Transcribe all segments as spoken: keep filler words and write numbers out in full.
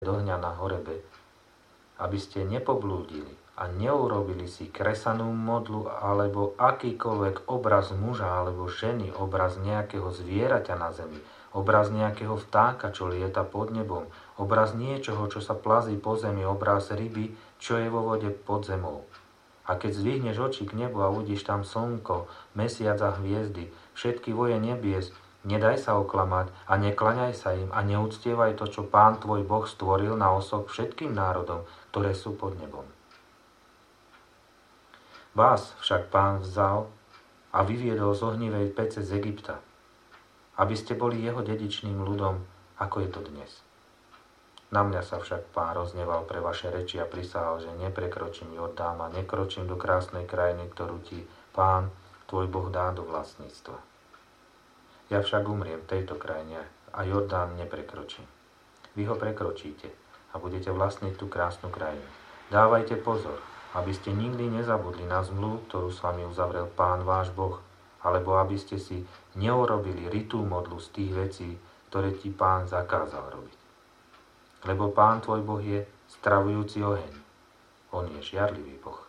do ohňa na Horebe, aby ste nepoblúdili a neurobili si kresanú modlu alebo akýkoľvek obraz muža alebo ženy, obraz nejakého zvieraťa na zemi, obraz nejakého vtáka, čo lieta pod nebom, obraz niečoho, čo sa plazí po zemi, obraz ryby, čo je vo vode pod zemou. A keď zdvihneš oči k nebu a uvidíš tam slnko, mesiac a hviezdy, všetky voje nebies, nedaj sa oklamať a neklaňaj sa im a neúctievaj to, čo Pán tvoj Boh stvoril na osob všetkým národom, ktoré sú pod nebom. Vás však Pán vzal a vyviedol z ohnivej pece z Egypta, aby ste boli jeho dedičným ľudom, ako je to dnes. Na mňa sa však Pán rozneval pre vaše reči a prisahal, že neprekročím Jordán a nekročím do krásnej krajiny, ktorú ti Pán tvoj Boh dá do vlastníctva. Ja však umriem v tejto krajine a Jordán neprekročím. Vy ho prekročíte a budete vlastniť tú krásnu krajinu. Dávajte pozor, aby ste nikdy nezabudli na zmluvu, ktorú s vami uzavrel Pán váš Boh, alebo aby ste si neurobili ritú modlu z tých vecí, ktoré ti Pán zakázal robiť. Lebo Pán tvoj Boh je stravujúci oheň. On je žiarlivý Boh.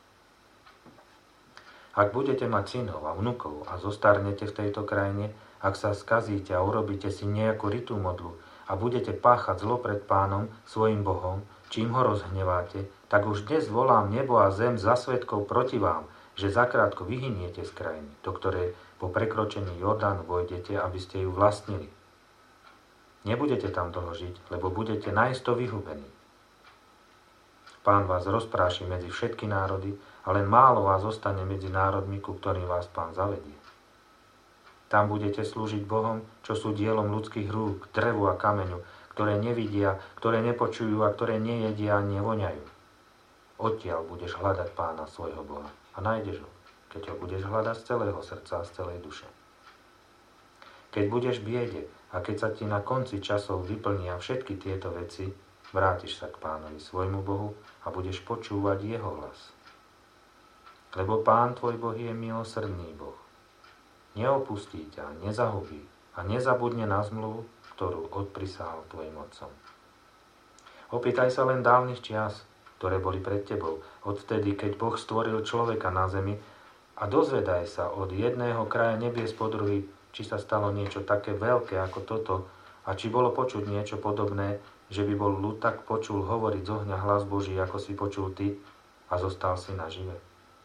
Ak budete mať synov a vnukov a zostarnete v tejto krajine, ak sa skazíte a urobíte si nejakú ritú modlu a budete páchať zlo pred Pánom, svojim Bohom, čím ho rozhneváte, tak už dnes volám nebo a zem za svedkov proti vám, že zakrátko vyhyniete z krajiny, do ktorej po prekročení Jordánu vojdete, aby ste ju vlastnili. Nebudete tam dlho žiť, lebo budete najisto vyhubení. Pán vás rozpráši medzi všetky národy, a len málo vás zostane medzi národmi, ku ktorým vás Pán zavedie. Tam budete slúžiť Bohom, čo sú dielom ľudských rúk, drevu a kameňu, ktoré nevidia, ktoré nepočujú a ktoré nejedia a nevoňajú. Odtiaľ budeš hľadať Pána svojho Boha a nájdeš ho, keď ho budeš hľadať z celého srdca a z celej duše. Keď budeš v biede a keď sa ti na konci časov vyplnia všetky tieto veci, vrátiš sa k Pánovi svojmu Bohu a budeš počúvať jeho hlas. Lebo Pán tvoj Boh je milosrdný Boh. Neopustí ťa, nezahubí a nezabudne na zmluvu, ktorú odprisahal tvojim otcom. Opýtaj sa len dávnych čias, ktoré boli pred tebou, odvtedy, keď Boh stvoril človeka na zemi, a dozvedaj sa od jedného kraja nebies po druhý, či sa stalo niečo také veľké ako toto a či bolo počuť niečo podobné, že by bol ľud tak počul hovoriť z ohňa hlas Boží, ako si počul ty a zostal si nažive.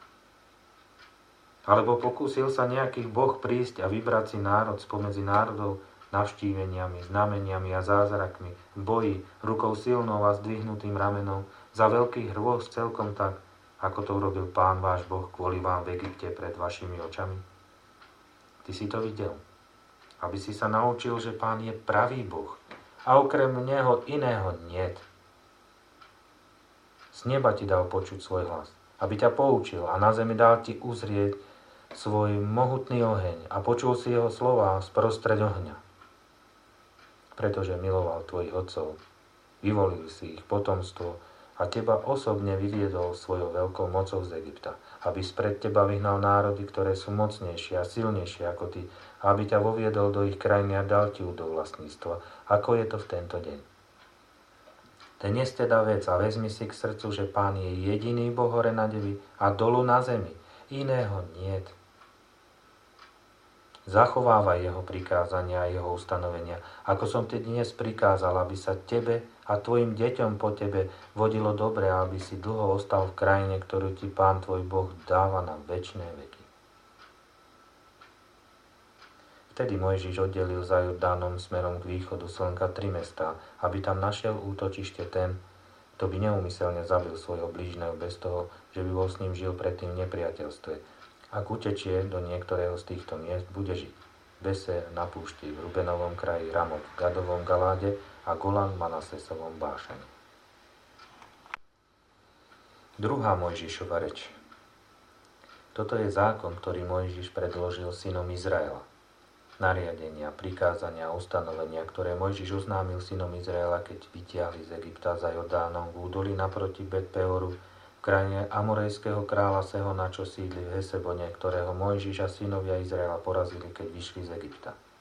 Alebo pokúsil sa nejakých boh prísť a vybrať si národ spomedzi národov navštíveniami, znameniami a zázrakmi, v boji, rukou silnou a zdvihnutým ramenom, za veľkých hrôz celkom tak, ako to urobil Pán váš Boh kvôli vám v Egypte pred vašimi očami? Ty si to videl, aby si sa naučil, že Pán je pravý Boh a okrem Neho iného niet. Z neba ti dal počuť svoj hlas, aby ťa poučil a na zemi dal ti uzrieť svoj mohutný oheň a počul si jeho slová sprostred ohňa. Pretože miloval tvojich otcov, vyvolil si ich potomstvo a teba osobne vyviedol svojou veľkou mocou z Egypta, aby spred teba vyhnal národy, ktoré sú mocnejšie a silnejšie ako ty, a aby ťa voviedol do ich krajiny a dal ti ju do vlastníctva, ako je to v tento deň. Dnes teda vec a vezmi si k srdcu, že Pán je jediný Boh hore na nebi a dolu na zemi, iného niet. Zachovávaj jeho prikázania a jeho ustanovenia, ako som ti dnes prikázal, aby sa tebe a tvojim deťom po tebe vodilo dobre a aby si dlho ostal v krajine, ktorú ti Pán tvoj Boh dáva na večné veky. Vtedy Mojžiš oddelil za Jordánom smerom k východu slnka tri mestá, aby tam našiel útočište ten, kto by neúmyselne zabil svojho blížneho bez toho, že by bol s ním žil predtým v nepriateľstve. Ak utečie do niektorého z týchto miest, bude žiť. Beser na púšti, v Rubenovom kraji, Ramot, v Gadovom Galáde a Golan v Manasesovom Bášane. Druhá Mojžišova reč. Toto je zákon, ktorý Mojžiš predložil synom Izraela. Nariadenia, prikázania a ustanovenia, ktoré Mojžiš oznámil synom Izraela, keď vytiahli z Egypta za Jordánom v údolí naproti Bet Peoru, v krajine amorejského kráľa Sehona, čo sídli v Hesebone, ktorého Mojžiš a synovia Izraela porazili, keď vyšli z Egypta.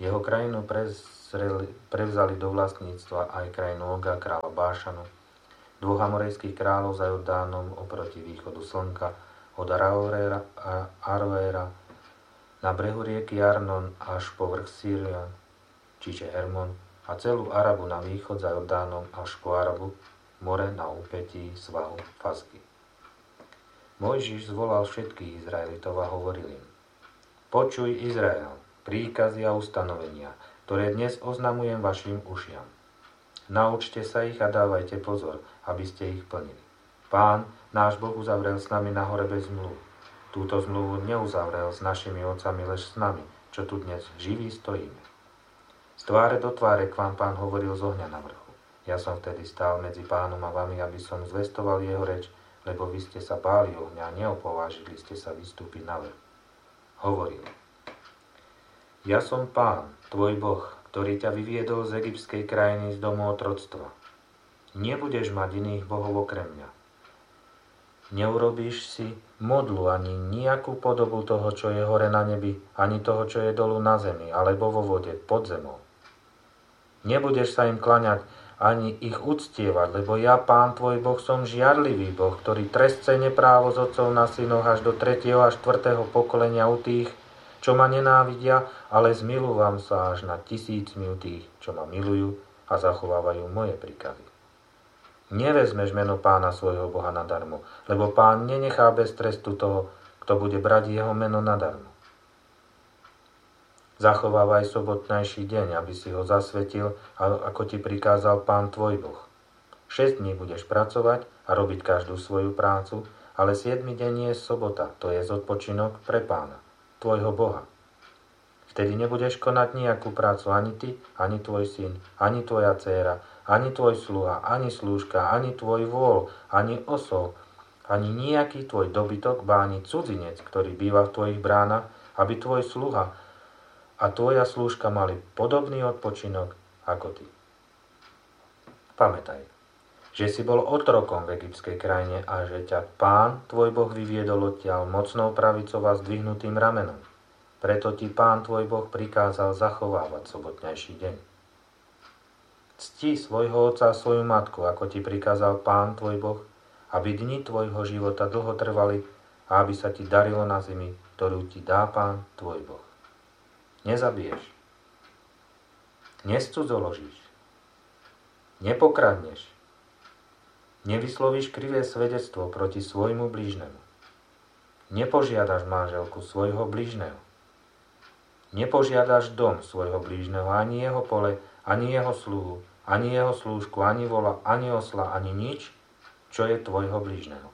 Jeho krajinu prezreli, prevzali do vlastníctva aj krajinu Oga, kráľa Bášanu, dvoch amorejských kráľov za Jordánom oproti východu slnka, od Aroéra na brehu rieky Arnon až po vrch Sirion, čiže Hermon, a celú Arabu na východ za Jordánom až po Arabu, more na úpetí svahu Fasky. Mojžiš zvolal všetkých Izraelitov a hovoril im: Počuj, Izrael, príkazy a ustanovenia, ktoré dnes oznamujem vašim ušiam. Naučte sa ich a dávajte pozor, aby ste ich plnili. Pán, náš Boh, uzavrel s nami na hore bez zmluv. Túto zmluvu neuzavrel s našimi otcami, lež s nami, čo tu dnes živí stojíme. Z tváre do tváre k vám Pán hovoril z ohňa na vrchu. Ja som vtedy stál medzi Pánom a vami, aby som zvestoval jeho reč, lebo vy ste sa báli ohňa a neopovážili ste sa vystúpiť na vrch. Hovoril: Ja som Pán, tvoj Boh, ktorý ťa vyviedol z egyptskej krajiny z domu otroctva. Nebudeš mať iných bohov okrem mňa. Neurobíš si modlu ani nejakú podobu toho, čo je hore na nebi, ani toho, čo je dolu na zemi, alebo vo vode, pod zemou. Nebudeš sa im klaňať, ani ich uctievať, lebo ja, Pán tvoj Boh, som žiarlivý Boh, ktorý trestce neprávo z otcov na synoch až do tretieho a štvrtého pokolenia u tých, čo ma nenávidia, ale zmilúvam sa až na tisícmi u tých, čo ma milujú a zachovávajú moje príkazy. Nevezmeš meno Pána svojho Boha nadarmo, lebo Pán nenechá bez trestu toho, kto bude brať jeho meno nadarmo. Zachovávaj sobotnejší deň, aby si ho zasvetil, ako ti prikázal Pán tvoj Boh. Šesť dní budeš pracovať a robiť každú svoju prácu, ale siedmy deň je sobota, to je odpočinok pre Pána, tvojho Boha. Vtedy nebudeš konať nejakú prácu ani ty, ani tvoj syn, ani tvoja dcéra, ani tvoj sluha, ani slúžka, ani tvoj vôl, ani osol, ani nejaký tvoj dobytok, ba ani cudzinec, ktorý býva v tvojich bránach, aby tvoj sluha a tvoja slúžka mali podobný odpočinok ako ty. Pamätaj, že si bol otrokom v egyptskej krajine a že ťa Pán, tvoj Boh, vyviedol odtiaľ mocnou pravicou a zdvihnutým ramenom. Preto ti Pán tvoj Boh prikázal zachovávať sobotnejší deň. Cti svojho otca a svoju matku, ako ti prikázal Pán tvoj Boh, aby dni tvojho života dlho trvali a aby sa ti darilo na zemi, ktorú ti dá Pán tvoj Boh. Nezabiješ, nescudzoložíš, nepokradneš, nevyslovíš krivé svedectvo proti svojmu blížnemu, nepožiadaš manželku svojho blížneho, nepožiadaš dom svojho blížneho, ani jeho pole, ani jeho sluhu, ani jeho slúžku, ani vola, ani osla, ani nič, čo je tvojho blížneho.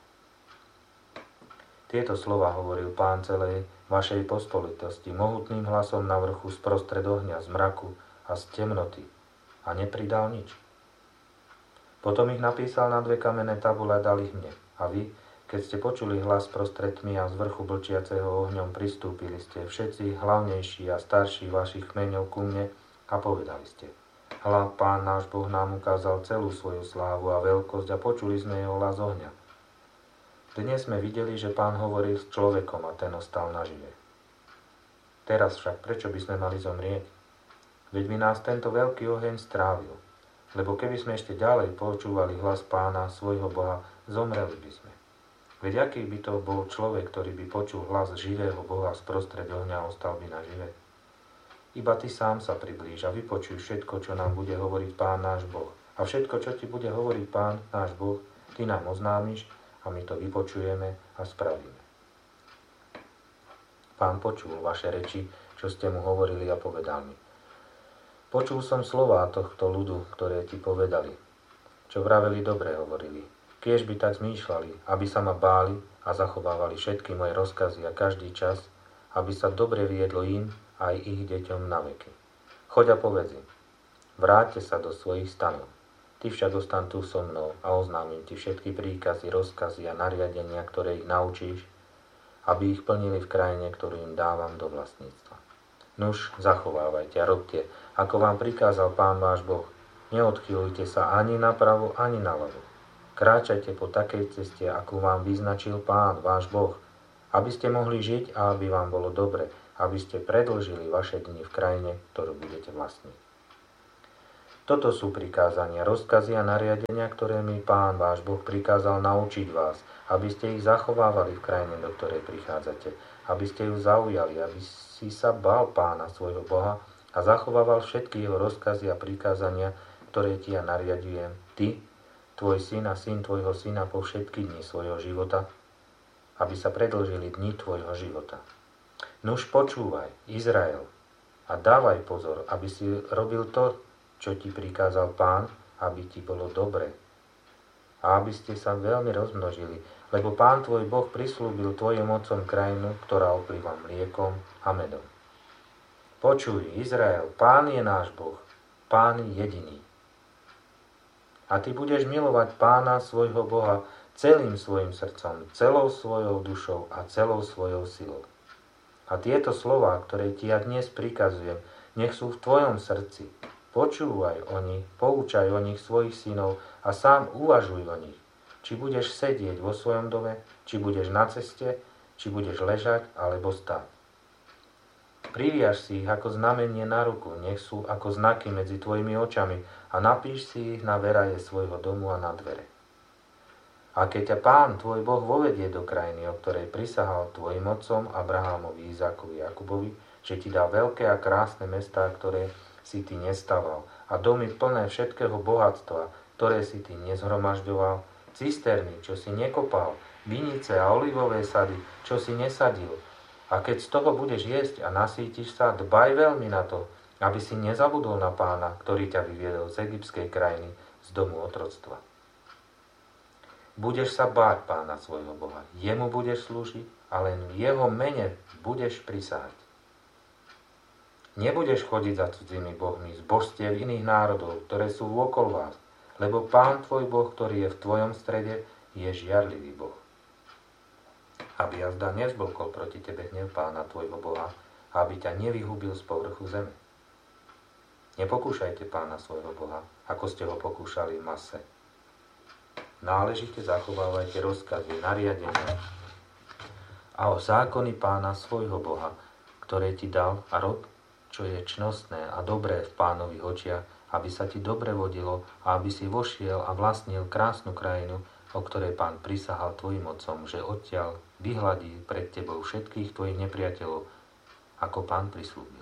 Tieto slova hovoril Pán celej vašej pospolitosti mohutným hlasom na vrchu sprostred ohňa, z mraku a z temnoty a nepridal nič. Potom ich napísal na dve kamenné tabule a dal ich mne. A vy, keď ste počuli hlas prostred tmy a z vrchu blčiaceho ohňom, pristúpili ste všetci hlavnejší a starší vašich kmeňov ku mne a povedali ste: Hľa, Pán náš Boh nám ukázal celú svoju slávu a veľkosť a počuli sme jeho hlas ohňa. Dnes sme videli, že Pán hovoril s človekom a ten ostal nažive. Teraz však prečo by sme mali zomrieť? Veď by nás tento veľký oheň strávil, lebo keby sme ešte ďalej počúvali hlas Pána, svojho Boha, zomreli by sme. Veď aký by to bol človek, ktorý by počul hlas živého Boha sprostred ohňa a ostal by nažive? Iba ty sám sa priblíž a vypočuj všetko, čo nám bude hovoriť Pán náš Boh. A všetko, čo ti bude hovoriť Pán náš Boh, ty nám oznámiš a my to vypočujeme a spravíme. Pán počul vaše reči, čo ste mu hovorili, a povedal mi: Počul som slová tohto ľudu, ktoré ti povedali. Čo vraveli, dobre hovorili. Kiež by tak zmýšľali, aby sa ma báli a zachovávali všetky moje rozkazy a každý čas, aby sa dobre viedlo im aj ich deťom na veky. Choď a povedz im: Vráťte sa do svojich stanov. Ty však ostan tu so mnou a oznámim ti všetky príkazy, rozkazy a nariadenia, ktoré ich naučíš, aby ich plnili v krajine, ktorú im dávam do vlastníctva. Nuž, zachovávajte a robte, ako vám prikázal Pán váš Boh. Neodchýľujte sa ani napravo, ani naľavo. Kráčajte po takej ceste, akú vám vyznačil Pán váš Boh, aby ste mohli žiť a aby vám bolo dobre, aby ste predĺžili vaše dni v krajine, ktorú budete vlastniť. Toto sú prikázania, rozkazy a nariadenia, ktoré mi Pán váš Boh prikázal naučiť vás, aby ste ich zachovávali v krajine, do ktorej prichádzate, aby ste ju zaujali, aby si sa bál Pána svojho Boha a zachovával všetky jeho rozkazy a prikázania, ktoré ti ja nariadujem, ty, tvoj syn a syn tvojho syna po všetky dni svojho života, aby sa predĺžili dni tvojho života. Nuž počúvaj, Izrael, a dávaj pozor, aby si robil to, čo ti prikázal Pán, aby ti bolo dobre. A aby ste sa veľmi rozmnožili, lebo Pán tvoj Boh prislúbil tvojim otcom krajinu, ktorá oplýva mliekom a medom. Počuj, Izrael, Pán je náš Boh, Pán jediný. A ty budeš milovať Pána svojho Boha celým svojim srdcom, celou svojou dušou a celou svojou silou. A tieto slová, ktoré ti ja dnes prikazujem, nech sú v tvojom srdci. Počúvaj o nich, poučaj o nich svojich synov a sám uvažuj o nich. Či budeš sedieť vo svojom dome, či budeš na ceste, či budeš ležať alebo stáť. Priviaž si ich ako znamenie na ruku, nech sú ako znaky medzi tvojimi očami a napíš si ich na veraje svojho domu a na dvere. A keď ťa Pán tvoj Boh vovedie do krajiny, o ktorej prisahal tvojim otcom Abrahámovi, Izákovi, Jakubovi, že ti dá veľké a krásne mestá, ktoré si ty nestaval, a domy plné všetkého bohatstva, ktoré si ty nezhromažďoval, cisterny, čo si nekopal, vinice a olivové sady, čo si nesadil. A keď z toho budeš jesť a nasítiš sa, dbaj veľmi na to, aby si nezabudol na Pána, ktorý ťa vyviedol z egyptskej krajiny, z domu otroctva. Budeš sa báť Pána svojho Boha, jemu budeš slúžiť a len v jeho mene budeš prisahať. Nebudeš chodiť za cudzými bohmi z božstiev iných národov, ktoré sú vôkol vás, lebo Pán tvoj Boh, ktorý je v tvojom strede, je žiarlivý Boh. Aby jazda nezblkol proti tebe hnev Pána tvojho Boha, aby ťa nevyhubil z povrchu zeme. Nepokúšajte Pána svojho Boha, ako ste ho pokúšali v Mase. Náležite zachovávajte rozkazy, nariadenia a o zákony Pána svojho Boha, ktoré ti dal, a rob, čo je čnostné a dobré v Pánových očiach, aby sa ti dobre vodilo a aby si vošiel a vlastnil krásnu krajinu, o ktorej Pán prisahal tvojim otcom, že odtiaľ vyhladí pred tebou všetkých tvojich nepriateľov, ako Pán prislúbil.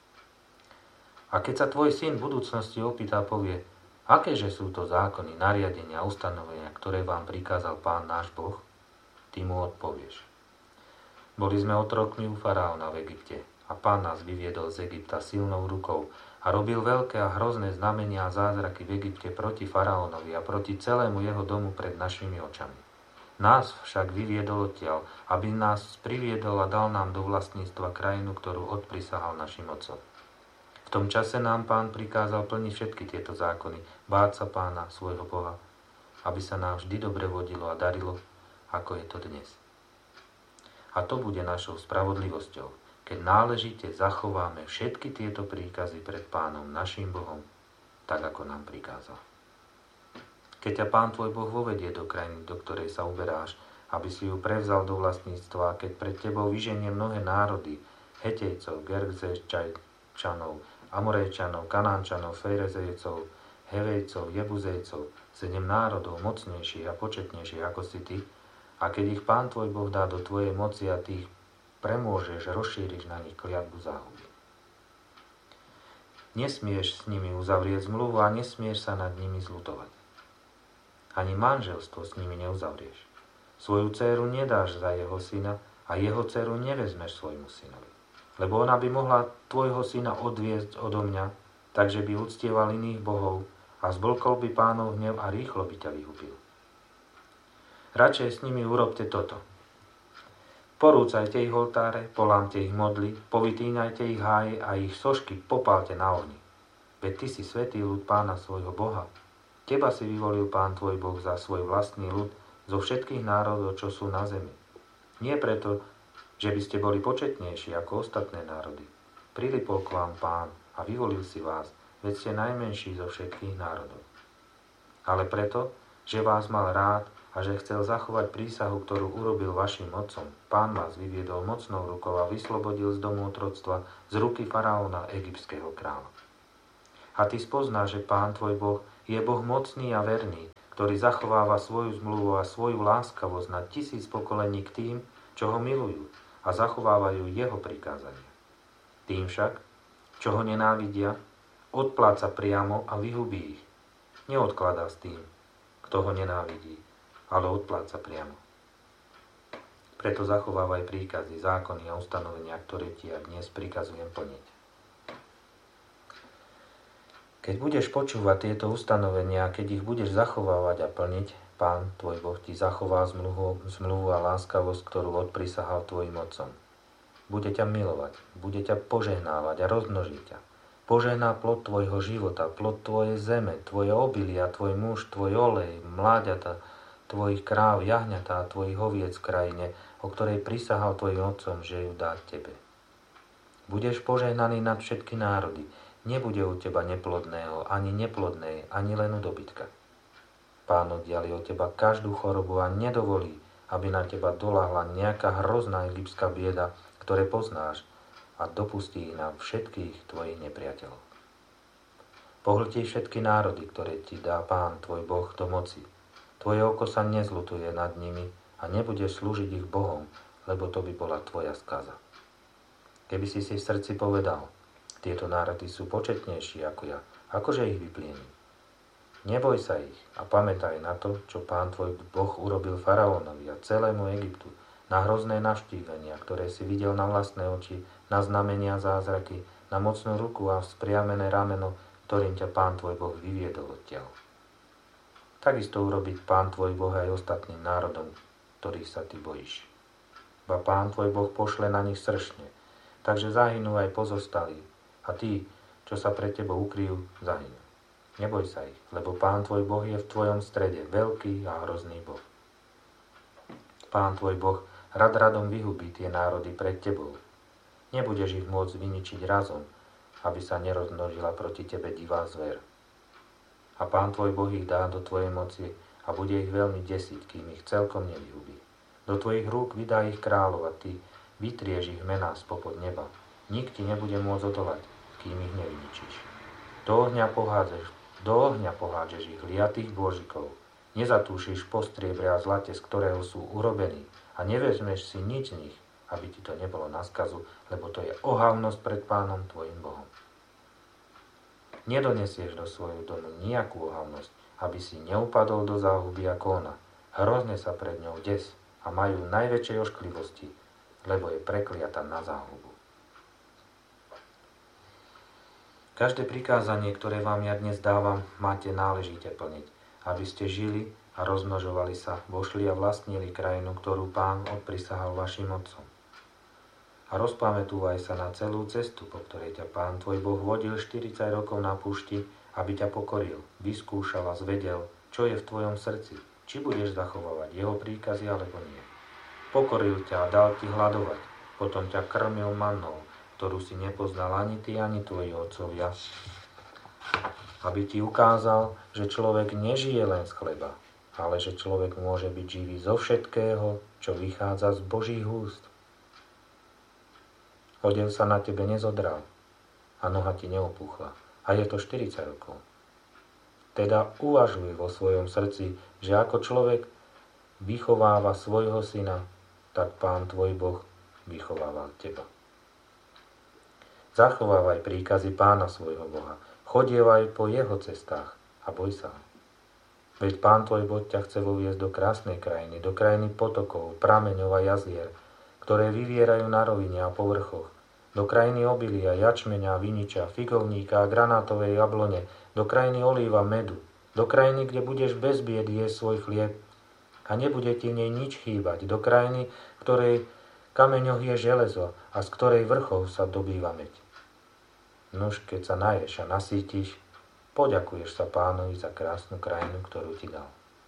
A keď sa tvoj syn v budúcnosti opýta, povie, akéže sú to zákony, nariadenia a ustanovenia, ktoré vám prikázal Pán náš Boh, ty mu odpovieš. Boli sme otrokmi u faraóna v Egypte a Pán nás vyviedol z Egypta silnou rukou a robil veľké a hrozné znamenia a zázraky v Egypte proti faraónovi a proti celému jeho domu pred našimi očami. Nás však vyviedol odtiaľ, aby nás priviedol a dal nám do vlastníctva krajinu, ktorú odprisahal našim otcom. V tom čase nám Pán prikázal plniť všetky tieto zákony, báť sa Pána, svojho Boha, aby sa nám vždy dobre vodilo a darilo, ako je to dnes. A to bude našou spravodlivosťou, keď náležite zachováme všetky tieto príkazy pred Pánom, naším Bohom, tak ako nám prikázal. Keď ťa Pán tvoj Boh vovedie do krajiny, do ktorej sa uberáš, aby si ju prevzal do vlastníctva, keď pred tebou vyženie mnohé národy, Hetejcov, Gergzejčanov, Amorejčanov, Kanánčanov, Ferezejcov, Hevejcov, Jebuzejcov, sedem národov mocnejších a početnejších ako si ty, a keď ich Pán tvoj Boh dá do tvojej moci a ty ich premôžeš, rozšíriš na nich kliatbu záhuby. Nesmieš s nimi uzavrieť zmluvu a nesmieš sa nad nimi zľutovať. Ani manželstvo s nimi neuzavrieš. Svoju dcéru nedáš za jeho syna a jeho dcéru nevezmeš svojmu synovi. Lebo ona by mohla tvojho syna odviesť odo mňa, takže by uctieval iných bohov a zblkol by Pánov hnev a rýchlo by ťa vyhubil. Radšej s nimi urobte toto. Porúcajte ich oltáre, polámte ich modly, povytínajte ich háje a ich sošky popálte na ohni. Veď ty si svätý ľud Pána svojho Boha. Teba si vyvolil Pán tvoj Boh za svoj vlastný ľud zo všetkých národov, čo sú na zemi. Nie preto, že by ste boli početnejší ako ostatné národy. Prilipol k vám Pán a vyvolil si vás, veď ste najmenší zo všetkých národov. Ale preto, že vás mal rád a a že chcel zachovať prísahu, ktorú urobil vašim otcom, Pán vás vyviedol mocnou rukou a vyslobodil z domu otroctva z ruky faraóna egyptského kráľa. A ty spoznáš, že Pán tvoj Boh je Boh mocný a verný, ktorý zachováva svoju zmluvu a svoju láskavosť na tisíc pokolení k tým, čo ho milujú a zachovávajú jeho prikázania. Tým však, čo ho nenávidia, odpláca priamo a vyhubí ich. Neodkladá s tým, kto ho nenávidí, ale odpláca priamo. Preto zachovávaj príkazy, zákony a ustanovenia, ktoré ti ja dnes prikazujem plniť. Keď budeš počúvať tieto ustanovenia, keď ich budeš zachovávať a plniť, Pán tvoj Boh ti zachová zmluvu, zmluvu a láskavosť, ktorú odprisahal tvojim otcom. Bude ťa milovať, bude ťa požehnávať a rozmnoží ťa. Požehná plod tvojho života, plod tvojej zeme, tvoje obilia, tvoj muž, tvoj olej, mláďata, tvojich kráv, jahňatá, tvojich oviec v krajine, o ktorej prisahal tvojim otcom, že ju dá tebe. Budeš požehnaný nad všetky národy, nebude u teba neplodného, ani neplodnej, ani len u dobytka. Pán oddiali od teba každú chorobu a nedovolí, aby na teba doľahla nejaká hrozná egyptská bieda, ktoré poznáš, a dopustí ich na všetkých tvojich nepriateľov. Pohltí všetky národy, ktoré ti dá Pán tvoj Boh do moci. Tvoje oko sa nezľutuje nad nimi a nebudeš slúžiť ich Bohom, lebo to by bola tvoja skaza. Keby si si v srdci povedal, tieto národy sú početnejší ako ja, akože ich vypliením. Neboj sa ich a pamätaj na to, čo Pán tvoj Boh urobil faraónovi a celému Egyptu, na hrozné navštívenia, ktoré si videl na vlastné oči, na znamenia zázraky, na mocnú ruku a vzpriamené rameno, ktorým ťa Pán tvoj Boh vyviedol odtiaľ. Takisto urobiť Pán tvoj Boh aj ostatným národom, ktorých sa ty bojíš. Ba Pán tvoj Boh pošle na nich sršne, takže zahynú aj pozostalí, a tí, čo sa pred tebou ukryjú, zahynú. Neboj sa ich, lebo Pán tvoj Boh je v tvojom strede, veľký a hrozný Boh. Pán tvoj Boh rad radom vyhubí tie národy pred tebou. Nebudeš ich môcť vyničiť razom, aby sa nerozmnožila proti tebe divá zver. A Pán tvoj Boh ich dá do tvojej moci a bude ich veľmi desiť, kým ich celkom nevyhubí. Do tvojich rúk vydá ich kráľov a ty vytrieš ich mená spopod neba. Nik ti nebude môcť odolať, kým ich nevyničíš. Do ohňa pohádzaš Do ohňa pohádžeš ich liatých božikov, nezatúšiš po striebre a zlate, z ktorého sú urobení, a nevezmeš si nič z nich, aby ti to nebolo na skazu, lebo to je ohavnosť pred Pánom tvojim Bohom. Nedonesieš do svojho domu nejakú ohavnosť, aby si neupadol do záhuby ako ona. Hrozne sa pred ňou des a majú najväčšej ošklivosti, lebo je prekliata na záhubu. Každé prikázanie, ktoré vám ja dnes dávam, máte náležite plniť, aby ste žili a rozmnožovali sa, vošli a vlastnili krajinu, ktorú Pán odprisahal vašim otcom. A rozpamätúvaj sa na celú cestu, po ktorej ťa Pán tvoj Boh vodil štyridsať rokov na púšti, aby ťa pokoril, vyskúšal a zvedel, čo je v tvojom srdci, či budeš zachovávať jeho príkazy alebo nie. Pokoril ťa a dal ti hladovať, potom ťa krmil mannou, ktorú si nepoznal ani ty, ani tvoji otcovia, aby ti ukázal, že človek nežije len z chleba, ale že človek môže byť živý zo všetkého, čo vychádza z Božích úst. Odev sa na tebe nezodral a noha ti neopúchla. A je to štyridsať rokov. Teda uvažuj vo svojom srdci, že ako človek vychováva svojho syna, tak Pán tvoj Boh vychováva teba. Zachovávaj príkazy Pána svojho Boha. Chodievaj po jeho cestách a boj sa ho. Veď Pán tvoj Boh ťa chce voviesť do krásnej krajiny, do krajiny potokov, prameňov a jazier, ktoré vyvierajú na rovine a povrchoch, do krajiny obilia, jačmeňa, viniča, figovníka a granátovej jablone, do krajiny olíva, medu, do krajiny, kde budeš bez biedy jesť svoj chlieb a nebude ti v nej nič chýbať, do krajiny, ktorej kameňoch je železo a z ktorej vrchov sa dobýva meď. Nuž, keď sa naješ a nasítiš, poďakuješ sa Pánovi za krásnu krajinu, ktorú ti dal.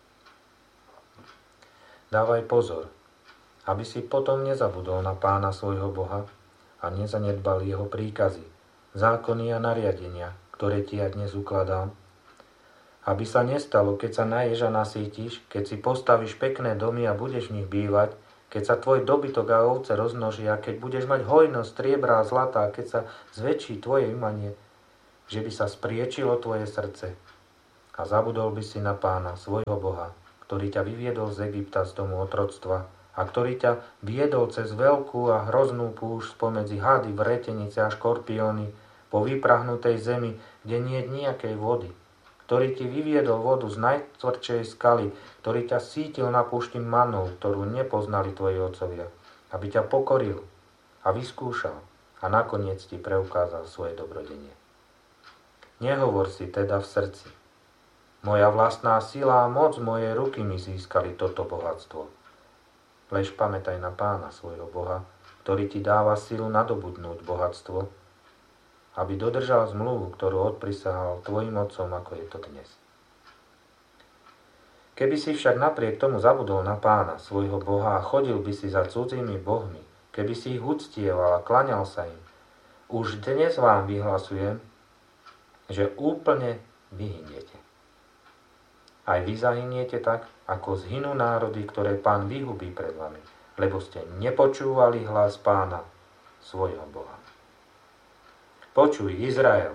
Dávaj pozor, aby si potom nezabudol na Pána svojho Boha a nezanedbal jeho príkazy, zákony a nariadenia, ktoré ti ja dnes ukladám, Aby sa nestalo, keď sa naješ a nasítiš, keď si postavíš pekné domy a budeš v nich bývať, keď sa tvoj dobytok a ovce rozmnožia, keď budeš mať hojnosť striebra a zlata, keď sa zväčší tvoje imanie, že by sa spriečilo tvoje srdce a zabudol by si na Pána, svojho Boha, ktorý ťa vyviedol z Egypta, z domu otroctva a ktorý ťa viedol cez veľkú a hroznú púšť spomedzi hady, vretenice a škorpióny po vyprahnutej zemi, kde nie je nejakej vody, ktorý ti vyviedol vodu z najtvrdšej skaly, ktorý ťa sítil na púšti manou, ktorú nepoznali tvoji otcovia, aby ťa pokoril a vyskúšal a nakoniec ti preukázal svoje dobrodenie. Nehovor si teda v srdci: moja vlastná sila a moc mojej ruky mi získali toto bohatstvo. Lež pamätaj na Pána, svojho Boha, ktorý ti dáva silu nadobudnúť bohatstvo, aby dodržal zmluvu, ktorú odprisahal tvojim otcom, ako je to dnes. Keby si však napriek tomu zabudol na Pána, svojho Boha, a chodil by si za cudzými bohmi, keby si ich uctieval a klaňal sa im, už dnes vám vyhlasujem, že úplne vyhyniete. Aj vy zahyniete tak, ako zhynú národy, ktoré Pán vyhubí pred vami, lebo ste nepočúvali hlas Pána, svojho Boha. Počuj, Izrael.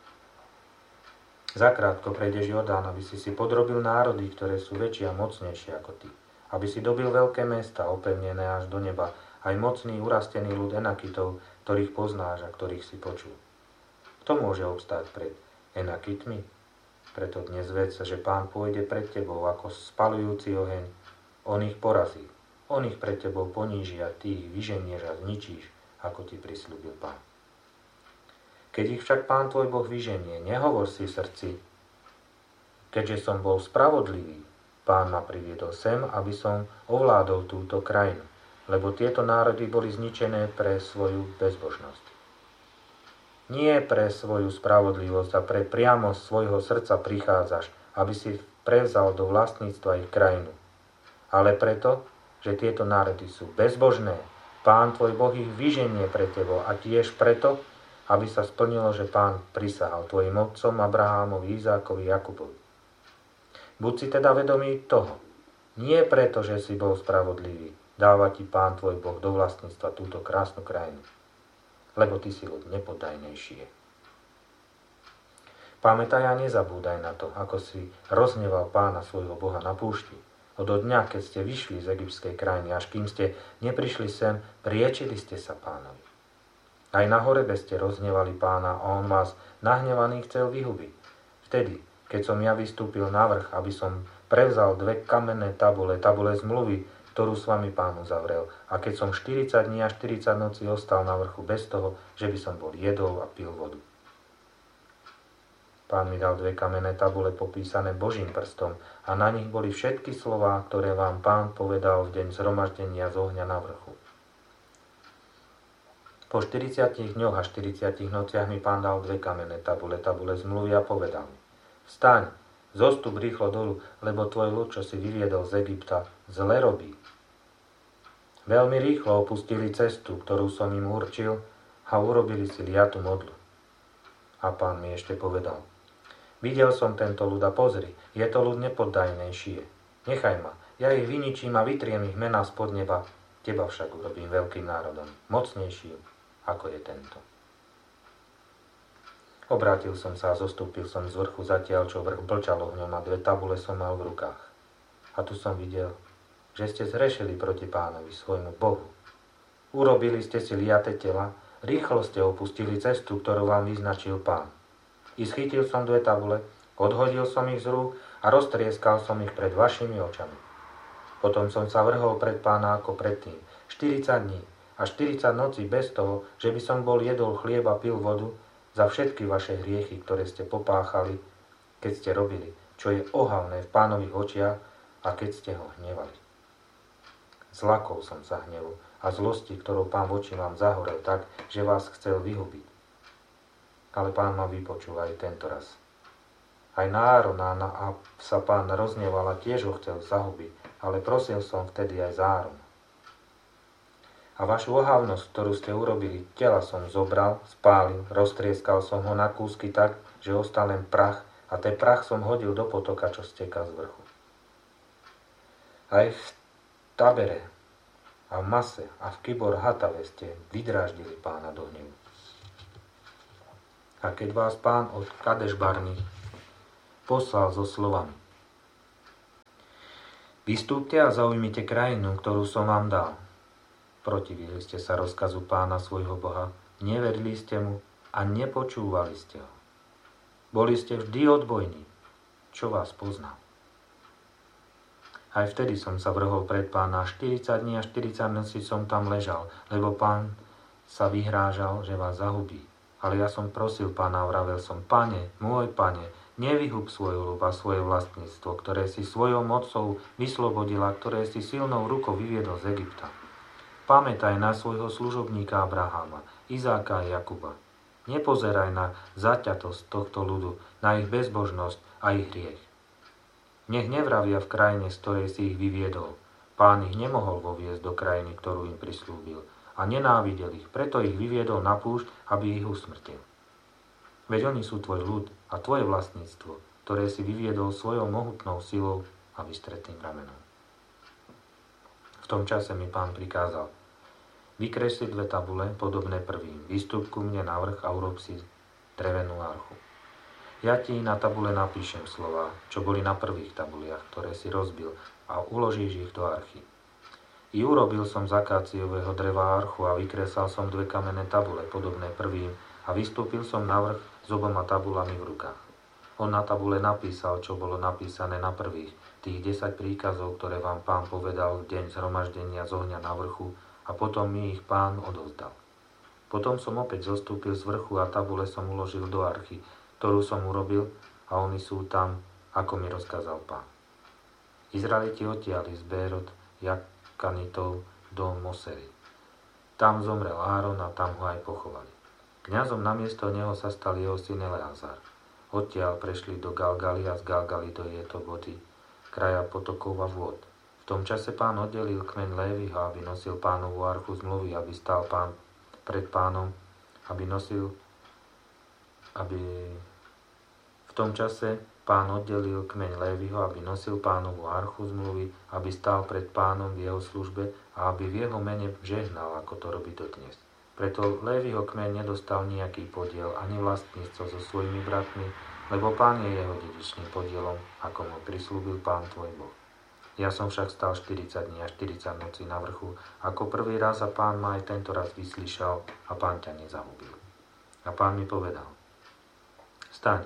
Zakrátko prejdeš Jordán, aby si si podrobil národy, ktoré sú väčšie a mocnejšie ako ty. Aby si dobil veľké mesta, opevnené až do neba, aj mocný, urastený ľud Enakitov, ktorých poznáš a ktorých si počul. Kto môže obstáť pred Enakitmi? Preto dnes vedz, že Pán pôjde pred tebou ako spalujúci oheň. On ich porazí. On ich pred tebou poníži a ty ich vyženieš a zničíš, ako ti prisľúbil Pán. Keď ich však Pán tvoj Boh vyženie, nehovor si v srdci: keďže som bol spravodlivý, Pán ma priviedol sem, aby som ovládol túto krajinu, lebo tieto národy boli zničené pre svoju bezbožnosť. Nie pre svoju spravodlivosť a pre priamosť svojho srdca prichádzaš, aby si prevzal do vlastníctva ich krajinu, ale preto, že tieto národy sú bezbožné, Pán tvoj Boh ich vyženie pre tebou, a tiež preto, aby sa splnilo, že Pán prisahal tvojim otcom Abrahámovi, Izákovi, Jakubovi. Buď si teda vedomý toho, nie preto, že si bol spravodlivý, dáva ti Pán tvoj Boh do vlastníctva túto krásnu krajinu, lebo ty si ľud nepoddajnejší je. Pamätaj a nezabúdaj na to, ako si rozhneval Pána svojho Boha na púšti. Od dňa, keď ste vyšli z egyptskej krajiny, až kým ste neprišli sem, priečili ste sa Pánovi. Aj na Horebe ste rozhnevali Pána a on vás nahnevaný chcel vyhubiť. Vtedy, keď som ja vystúpil na vrch, aby som prevzal dve kamenné tabule, tabule zmluvy, ktorú s vami Pán uzavrel, a keď som štyridsať dní a štyridsať nocí ostal na vrchu bez toho, že by som bol jedol a pil vodu. Pán mi dal dve kamenné tabule popísané Božím prstom a na nich boli všetky slová, ktoré vám Pán povedal v deň zhromaždenia z ohňa na vrchu. Po štyridsiatich dňoch a štyridsiatich nociach mi Pán dal dve kamenné tabule, tabule zmluvy a povedal mi: vstaň, zostup rýchlo dolu, lebo tvoj ľud, čo si vyviedol z Egypta, zle robí. Veľmi rýchlo opustili cestu, ktorú som im určil, a urobili si liatu modlu. A Pán mi ešte povedal: videl som tento ľud a pozri, je to ľud nepoddajnejšie. Nechaj ma, ja ich vyničím a vytriem ich mená spod neba, teba však urobím veľkým národom, mocnejším, ako je tento. Obrátil som sa a zostúpil som z vrchu zatiaľ, čo vrch blčal ohňom, a dve tabule som mal v rukách. A tu som videl, že ste zhrešili proti Pánovi, svojmu Bohu. Urobili ste si liate tela, rýchlo ste opustili cestu, ktorú vám vyznačil Pán. I schytil som dve tabule, odhodil som ich z rúk a roztrieskal som ich pred vašimi očami. Potom som sa vrhol pred Pána ako predtým, štyridsať dní a štyridsať nocí bez toho, že by som bol jedol chlieb a pil vodu, za všetky vaše hriechy, ktoré ste popáchali, keď ste robili, čo je ohavné v Pánových očiach, a keď ste ho hnevali. Zlakol som sa hnevu a zlosti, ktorou Pán voči vám zahorel tak, že vás chcel vyhubiť. Ale Pán ma vypočul aj tento raz. Aj na Árona sa Pán rozhneval a tiež ho chcel zahubiť, ale prosil som vtedy aj za Árona. A vašu ohavnosť, ktorú ste urobili, tela som zobral, spálil, roztrieskal som ho na kúsky tak, že ostal len prach, a ten prach som hodil do potoka, čo steká z vrchu. Aj v Tabere a v Mase a v Kibor Hatave ste vydráždili Pána do hnevu. A keď vás Pán od Kadeš Barny poslal so slovami: Vystúpte a zaujmite krajinu, ktorú som vám dal. Protivili ste sa rozkazu Pána svojho Boha, neverili ste mu a nepočúvali ste ho. Boli ste vždy odbojní, čo vás poznal. Aj vtedy som sa vrhol pred Pána, štyridsať dní a štyridsať nocí som tam ležal, lebo Pán sa vyhrážal, že vás zahubí. Ale ja som prosil Pána a vravel som: Pane, môj Pane, nevyhub svoju ľub a svoje vlastníctvo, ktoré si svojou mocou vyslobodila, ktoré si silnou rukou vyviedol z Egypta. Pamätaj na svojho služobníka Abraháma, Izáka a Jakuba. Nepozeraj na zaťatosť tohto ľudu, na ich bezbožnosť a ich hriech. Nech nevravia v krajine, z ktorej si ich vyviedol. Pán ich nemohol voviesť do krajiny, ktorú im prislúbil, a nenávidel ich, preto ich vyviedol na púšť, aby ich usmrtil. Veď oni sú tvoj ľud a tvoje vlastníctvo, ktoré si vyviedol svojou mohutnou silou a vystretným ramenom. V tom čase mi Pán prikázal: vykresli dve tabule, podobné prvým, vystup ku mne na vrch a urob si drevenú archu. Ja ti na tabule napíšem slova, čo boli na prvých tabuliach, ktoré si rozbil, a uložíš ich do archy. I urobil som z akáciového dreva archu a vykresal som dve kamenné tabule, podobné prvým, a vystúpil som na vrch s oboma tabulami v rukách. On na tabule napísal, čo bolo napísané na prvých, tých desať príkazov, ktoré vám Pán povedal v deň zhromaždenia z ohňa na vrchu, a potom mi ich Pán odovzdal. Potom som opäť zostúpil z vrchu a tabule som uložil do archy, ktorú som urobil, a oni sú tam, ako mi rozkázal Pán. Izraeliti odtiali z Bérot Jakanitov do Mosery. Tam zomrel Áron a tam ho aj pochovali. Kňazom namiesto neho sa stal jeho syn Eleazar. Odtiaľ prešli do Galgali a z Galgali do Jetoboty, kraja potokov a vôd. V tom čase Pán oddelil kmeň Léviho, aby nosil Pánovu archu zmluvy, aby stál Pán pred Pánom, aby nosil, aby v tom čase Pán oddelil kmeň Léviho, aby nosil Pánovu archu zmluvy, aby stál pred Pánom v jeho službe a aby v jeho mene žehnal, ako to robí dodnes. Preto Léviho kmeň nedostal nejaký podiel ani vlastníctvo so svojimi bratmi, lebo Pán je jeho dedičným podielom, ako mu prislúbil Pán tvoj Boh. Ja som však stal štyridsať dní a štyridsať nocí na vrchu, ako prvý raz, a Pán ma aj tento raz vyslyšal a Pán ťa nezahubil. A Pán mi povedal: Staň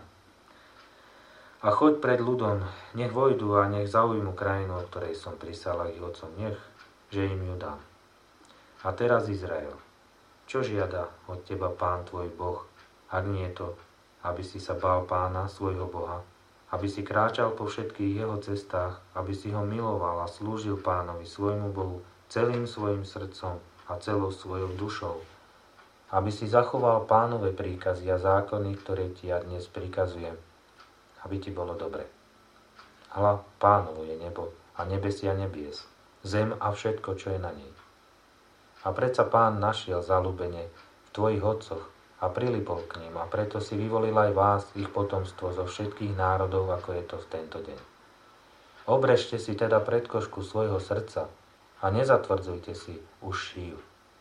a choď pred ľudom, nech vojdu a nech zaujmu krajinu, o ktorej som prisal ich otcom, nech, že im ju dám. A teraz Izrael, čo žiada od teba Pán tvoj Boh, ak nie to, aby si sa bál Pána svojho Boha, aby si kráčal po všetkých jeho cestách, aby si ho miloval a slúžil Pánovi svojmu Bohu celým svojim srdcom a celou svojou dušou, aby si zachoval Pánove príkazy a zákony, ktoré ti ja dnes prikazujem, aby ti bolo dobre. Hľa, Pánovo je nebo a nebesia nebies, zem a všetko, čo je na nej. A predsa Pán našiel zaľúbenie v tvojich otcoch a prilipol k nim, a preto si vyvolil aj vás, ich potomstvo zo všetkých národov, ako je to v tento deň. Obrežte si teda predkošku svojho srdca a nezatvrdzujte si už šíju.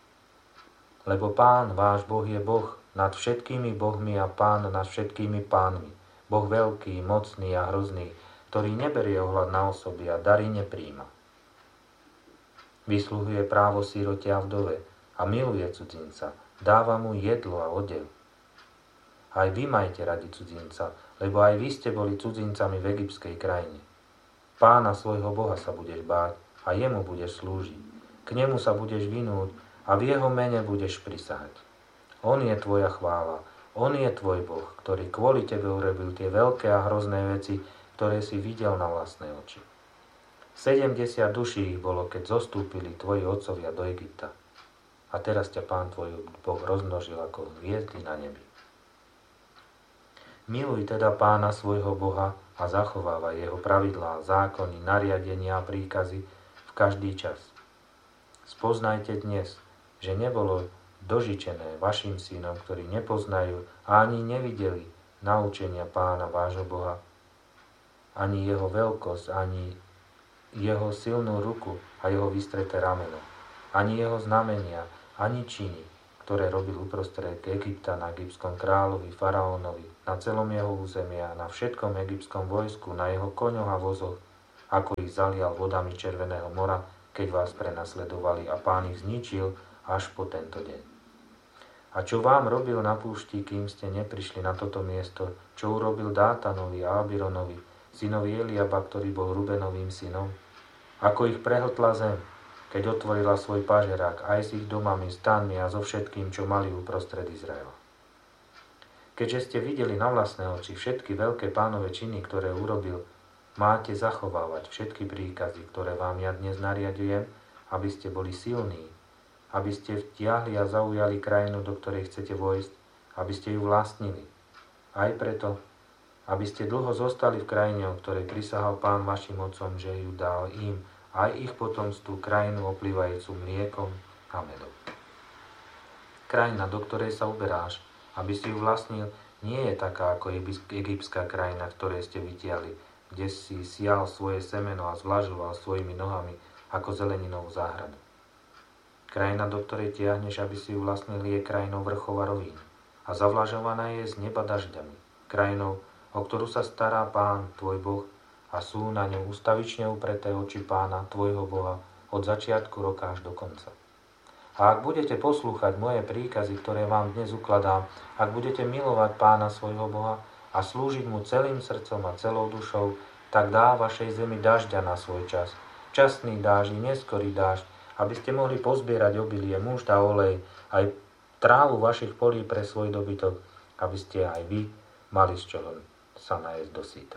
Lebo Pán, váš Boh, je Boh nad všetkými bohmi a Pán nad všetkými pánmi, Boh veľký, mocný a hrozný, ktorý neberie ohľad na osoby a dary nepríjma. Vysluhuje právo sirote a vdove a miluje cudzinca, dáva mu jedlo a odev. Aj vy majte radi cudzinca, lebo aj vy ste boli cudzincami v egyptskej krajine. Pána svojho Boha sa budeš báť a jemu budeš slúžiť. K nemu sa budeš vinúť a v jeho mene budeš prisahať. On je tvoja chvála, on je tvoj Boh, ktorý kvôli tebe urobil tie veľké a hrozné veci, ktoré si videl na vlastné oči. sedemdesiat duší ich bolo, keď zostúpili tvoji otcovia do Egypta. A teraz ťa Pán tvoj Boh rozmnožil ako hviezdy na nebi. Miluj teda Pána svojho Boha a zachovávaj jeho pravidlá, zákony, nariadenia a príkazy v každý čas. Spoznajte dnes, že nebolo dožičené vašim synom, ktorí nepoznajú a ani nevideli, naučenia Pána vášho Boha, ani jeho veľkosť, ani jeho silnú ruku a jeho vystreté rameno, ani jeho znamenia, ani činy, ktoré robil uprostred Egypta na egyptskom kráľovi, faraónovi, na celom jeho území a na všetkom egyptskom vojsku, na jeho koňoch a vozoch, ako ich zalial vodami Červeného mora, keď vás prenasledovali a Pán ich zničil až po tento deň. A čo vám robil na púšti, kým ste neprišli na toto miesto, čo urobil Dátanovi a Abironovi, synovi Eliaba, ktorý bol Rubenovým synom? Ako ich prehltla zem, keď otvorila svoj pažerák aj s ich domami, stanmi a so všetkým, čo mali uprostred Izraela. Keďže ste videli na vlastné oči všetky veľké Pánove činy, ktoré urobil, máte zachovávať všetky príkazy, ktoré vám ja dnes nariadujem, aby ste boli silní, aby ste vtiahli a zaujali krajinu, do ktorej chcete vojsť, aby ste ju vlastnili. Aj preto, aby ste dlho zostali v krajine, o ktorej prisahal Pán vašim otcom, že ju dal im, aj ich potomstvu, krajinu oplývajúcu mliekom a medom. Krajina, do ktorej sa uberáš, aby si ju vlastnil, nie je taká ako egyptská krajina, ktorej ste vytiahli, kde si sial svoje semeno a zvlažoval svojimi nohami ako zeleninovú záhradu. Krajina, do ktorej tiahneš, aby si ju vlastnil, je krajinou vrchov a rovín a zavlažovaná je z neba dažďami. Krajinou, o ktorú sa stará Pán, tvoj Boh, a sú na ňu ustavične upreté oči Pána, tvojho Boha, od začiatku roka až do konca. A ak budete poslúchať moje príkazy, ktoré vám dnes ukladám, ak budete milovať Pána svojho Boha a slúžiť mu celým srdcom a celou dušou, tak dá vašej zemi dažďa na svoj čas. Časný dážď, neskorý dážď, aby ste mohli pozbierať obilie, múšt a olej, aj trávu vašich polí pre svoj dobytok, aby ste aj vy mali z čoho sa najesť do síta.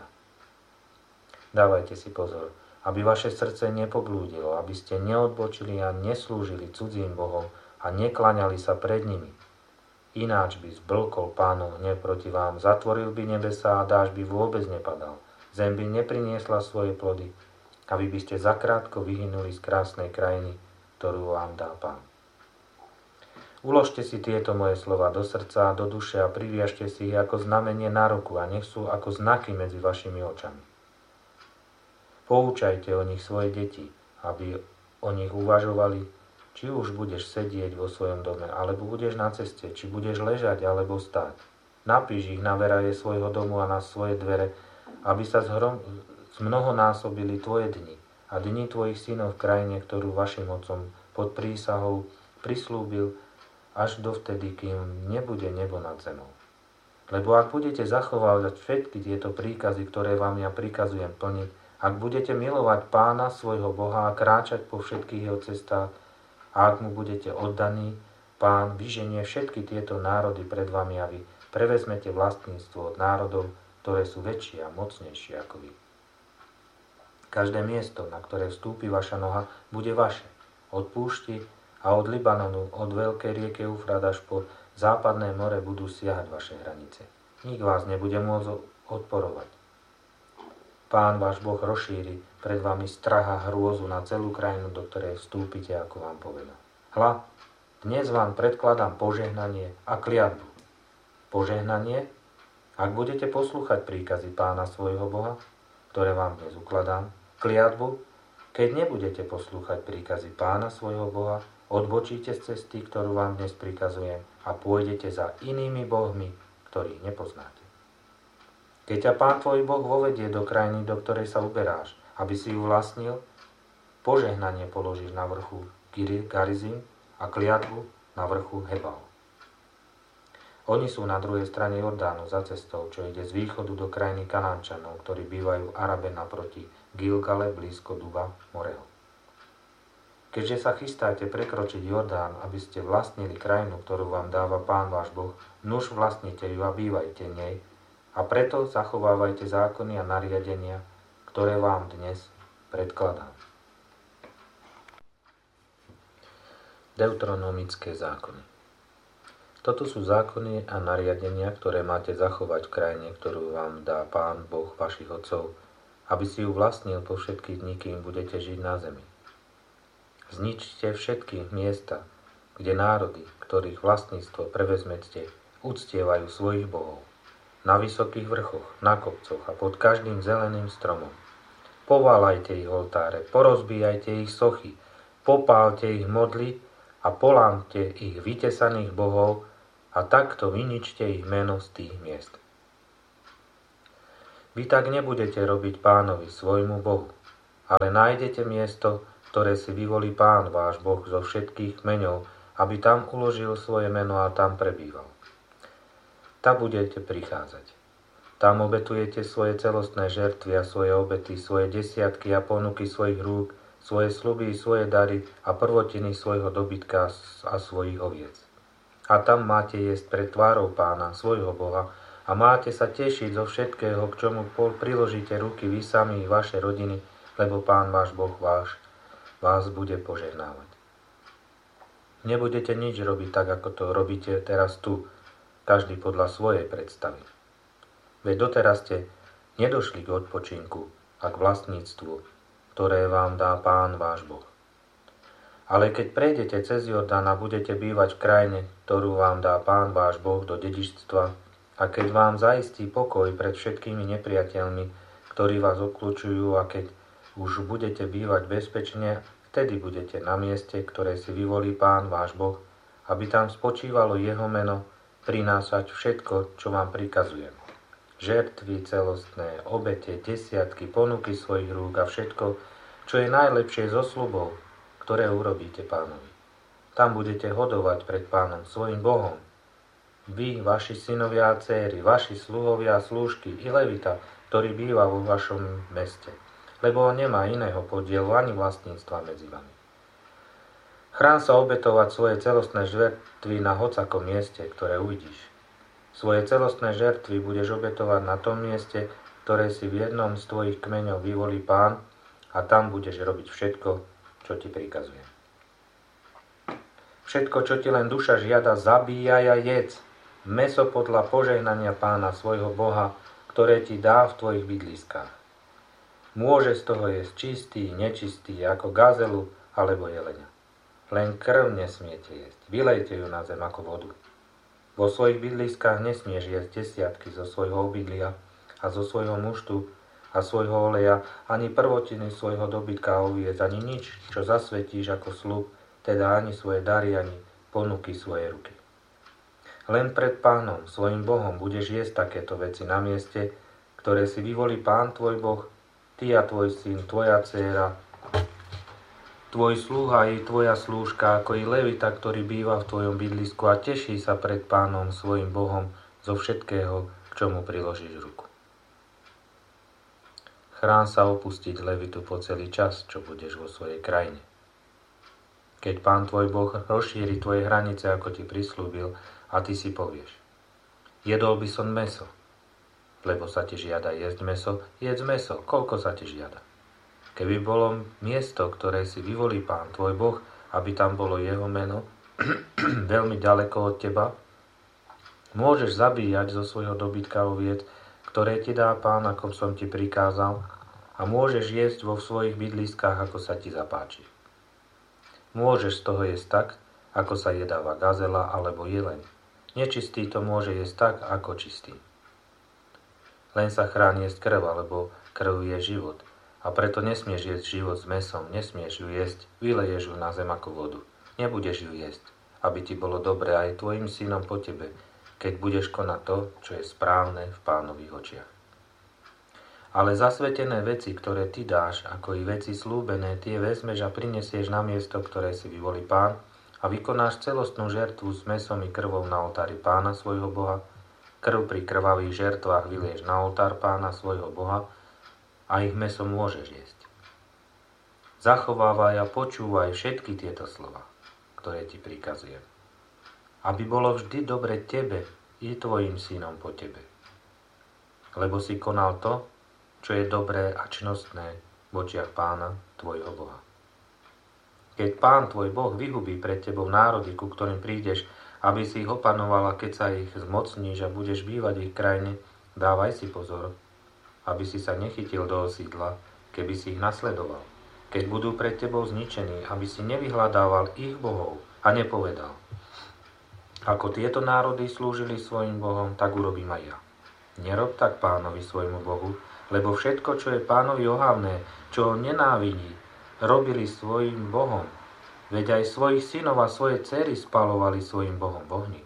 Dávajte si pozor, aby vaše srdce nepoblúdilo, aby ste neodbočili a neslúžili cudzím bohom a nekláňali sa pred nimi. Ináč by zblkol Pánov hnev proti vám, zatvoril by nebesá a dážď by vôbec nepadal. Zem by nepriniesla svoje plody a vy by ste zakrátko vyhynuli z krásnej krajiny, ktorú vám dá Pán. Uložte si tieto moje slova do srdca a do duše a priviažte si ich ako znamenie na ruku a nech sú ako znaky medzi vašimi očami. Poučajte o nich svoje deti, aby o nich uvažovali, či už budeš sedieť vo svojom dome, alebo budeš na ceste, či budeš ležať, alebo stáť. Napíš ich na veraje svojho domu a na svoje dvere, aby sa zhrom, zmnohonásobili tvoje dni a dni tvojich synov v krajine, ktorú vašim otcom pod prísahou prislúbil až dovtedy, kým nebude nebo nad zemou. Lebo ak budete zachovávať všetky tieto príkazy, ktoré vám ja prikazujem plniť, ak budete milovať Pána svojho Boha a kráčať po všetkých jeho cestách, a ak mu budete oddaní, Pán vyženie všetky tieto národy pred vami a vy prevezmete vlastníctvo od národov, ktoré sú väčšie a mocnejšie ako vy. Každé miesto, na ktoré vstúpi vaša noha, bude vaše. Od púšti a od Libanonu, od veľkej rieke Eufrat až po západné more budú siahať vaše hranice. Nik vás nebude môcť odporovať. Pán váš Boh rozšíri pred vami strach a hrôzu na celú krajinu, do ktorej vstúpite, ako vám povedal. Hľa, dnes vám predkladám požehnanie a kliatbu. Požehnanie, ak budete poslúchať príkazy Pána svojho Boha, ktoré vám dnes ukladám. Kliatbu, keď nebudete poslúchať príkazy Pána svojho Boha, odbočíte z cesty, ktorú vám dnes prikazujem a pôjdete za inými bohmi, ktorých nepoznáte. Keď ťa Pán tvoj Boh vovedie do krajiny, do ktorej sa uberáš, aby si ju vlastnil, požehnanie položíš na vrchu Garizim a kliatbu na vrchu Hebal. Oni sú na druhej strane Jordánu za cestou, čo ide z východu do krajiny Kanánčanov, ktorí bývajú Arabe naproti Gilgale blízko Duba Moreho. Keďže sa chystáte prekročiť Jordán, aby ste vlastnili krajinu, ktorú vám dáva Pán váš Boh, nuž vlastnite ju a bývajte v nej, a preto zachovávajte zákony a nariadenia, ktoré vám dnes predkladám. Deuteronomické zákony. Toto sú zákony a nariadenia, ktoré máte zachovať v krajine, ktorú vám dá Pán Boh vašich otcov, aby si ju vlastnil po všetky dni, kým budete žiť na zemi. Zničte všetky miesta, kde národy, ktorých vlastníctvo prevezmete, uctievajú svojich bohov. na vysokých vrchoch, na kopcoch a pod každým zeleným stromom. Poválajte ich oltáre, porozbíjajte ich sochy, popálte ich modly a polámte ich vytesaných bohov a takto vyničte ich meno z tých miest. Vy tak nebudete robiť Pánovi, svojmu Bohu, ale nájdete miesto, ktoré si vyvolí Pán, váš Boh, zo všetkých kmeňov, aby tam uložil svoje meno a tam prebýval. Tam budete prichádzať. Tam obetujete svoje celostné žertvy a svoje obety, svoje desiatky a ponuky svojich rúk, svoje sľuby, svoje dary a prvotiny svojho dobytka a svojich oviec. A tam máte jesť pred tvárou Pána, svojho Boha, a máte sa tešiť zo všetkého, k čomu priložíte ruky vy sami i vaše rodiny, lebo Pán váš Boh váš vás bude požehnávať. Nebudete nič robiť tak, ako to robíte teraz tu, každý podľa svojej predstavy. Veď doteraz ste nedošli k odpočinku a k vlastníctvu, ktoré vám dá Pán váš Boh. Ale keď prejdete cez Jordán a budete bývať v krajine, ktorú vám dá Pán váš Boh do dedičstva, a keď vám zaistí pokoj pred všetkými nepriateľmi, ktorí vás obkľúčujú, a keď už budete bývať bezpečne, vtedy budete na mieste, ktoré si vyvolí Pán váš Boh, aby tam spočívalo jeho meno, prinášať všetko, čo vám prikazujem. Žertvy celostné, obete, desiatky, ponuky svojich rúk a všetko, čo je najlepšie zo sľubov, ktoré urobíte Pánovi. Tam budete hodovať pred Pánom, svojim Bohom. Vy, vaši synovia a céry, vaši sluhovia a slúžky i levita, ktorý býva vo vašom meste, lebo on nemá iného podielu ani vlastníctva medzi vami. Chrán sa obetovať svoje celostné žertvy na hocakom mieste, ktoré uvidíš. Svoje celostné žertvy budeš obetovať na tom mieste, ktoré si v jednom z tvojich kmeňov vyvolí Pán, a tam budeš robiť všetko, čo ti prikazuje. Všetko, čo ti len duša žiada, zabíjaj a jedz. Mäso podľa požehnania Pána svojho Boha, ktoré ti dá v tvojich bydliskách. Môže z toho jesť čistý, nečistý, ako gazelu alebo jeleňa. Len krv nesmiete jesť. Vylejte ju na zem ako vodu. Vo svojich bydliskách nesmieš jesť desiatky zo svojho obydlia a zo svojho muštu a svojho oleja, ani prvotiny svojho dobytka a oviec, ani nič, čo zasvetíš ako sľub, teda ani svoje dary, ani ponuky svojej ruky. Len pred Pánom, svojim Bohom, budeš jesť takéto veci na mieste, ktoré si vyvolí Pán tvoj Boh, ty a tvoj syn, tvoja dcéra, tvoj sluha i tvoja slúžka, ako i levita, ktorý býva v tvojom bydlisku, a teší sa pred Pánom, svojim Bohom, zo všetkého, k čomu priložíš ruku. Chrán sa opustiť levitu po celý čas, čo budeš vo svojej krajine. Keď Pán tvoj Boh rozšíri tvoje hranice, ako ti prislúbil, a ty si povieš: jedol by som mäso, lebo sa ti žiada jesť mäso, jedz mäso, koľko sa ti žiada. Keby bolo miesto, ktoré si vyvolí Pán tvoj Boh, aby tam bolo jeho meno, veľmi ďaleko od teba, môžeš zabíjať zo svojho dobytka oviec, ktoré ti dá Pán, ako som ti prikázal, a môžeš jesť vo svojich bydliskách, ako sa ti zapáči. Môžeš z toho jesť tak, ako sa jedáva gazela alebo jeleň. Nečistý to môže jesť tak, ako čistý. Len sa chráň jesť krv, alebo krv je život. A preto nesmieš jesť život s mäsom, nesmieš ju jesť, vyleješ ju na zem ako vodu. Nebudeš ju jesť, aby ti bolo dobre aj tvojim synom po tebe, keď budeš konať to, čo je správne v Pánových očiach. Ale zasvetené veci, ktoré ty dáš, ako i veci slúbené, tie vezmeš a prinesieš na miesto, ktoré si vyvolí Pán, a vykonáš celostnú žertvu s mäsom i krvou na oltári Pána svojho Boha. Krv pri krvavých žertvách vylieš na oltár Pána svojho Boha a ich mäso môžeš jesť. Zachovávaj a počúvaj všetky tieto slova, ktoré ti prikazujem, aby bolo vždy dobre tebe i tvojim synom po tebe. Lebo si konal to, čo je dobré a čnostné v očiach Pána tvojho Boha. Keď Pán tvoj Boh vyhubí pred tebou národy, ku ktorým prídeš, aby si ich opanoval, a keď sa ich zmocníš a budeš bývať v ich krajine, dávaj si pozor, aby si sa nechytil do osídla, keby si ich nasledoval. Keď budú pred tebou zničení, aby si nevyhľadával ich bohov a nepovedal: ako tieto národy slúžili svojim bohom, tak urobím aj ja. Nerob tak Pánovi svojmu Bohu, lebo všetko, čo je Pánovi ohavné, čo ho nenávidí, robili svojim Bohom. Veď aj svojich synov a svoje dcery spalovali svojim Bohom v ohni.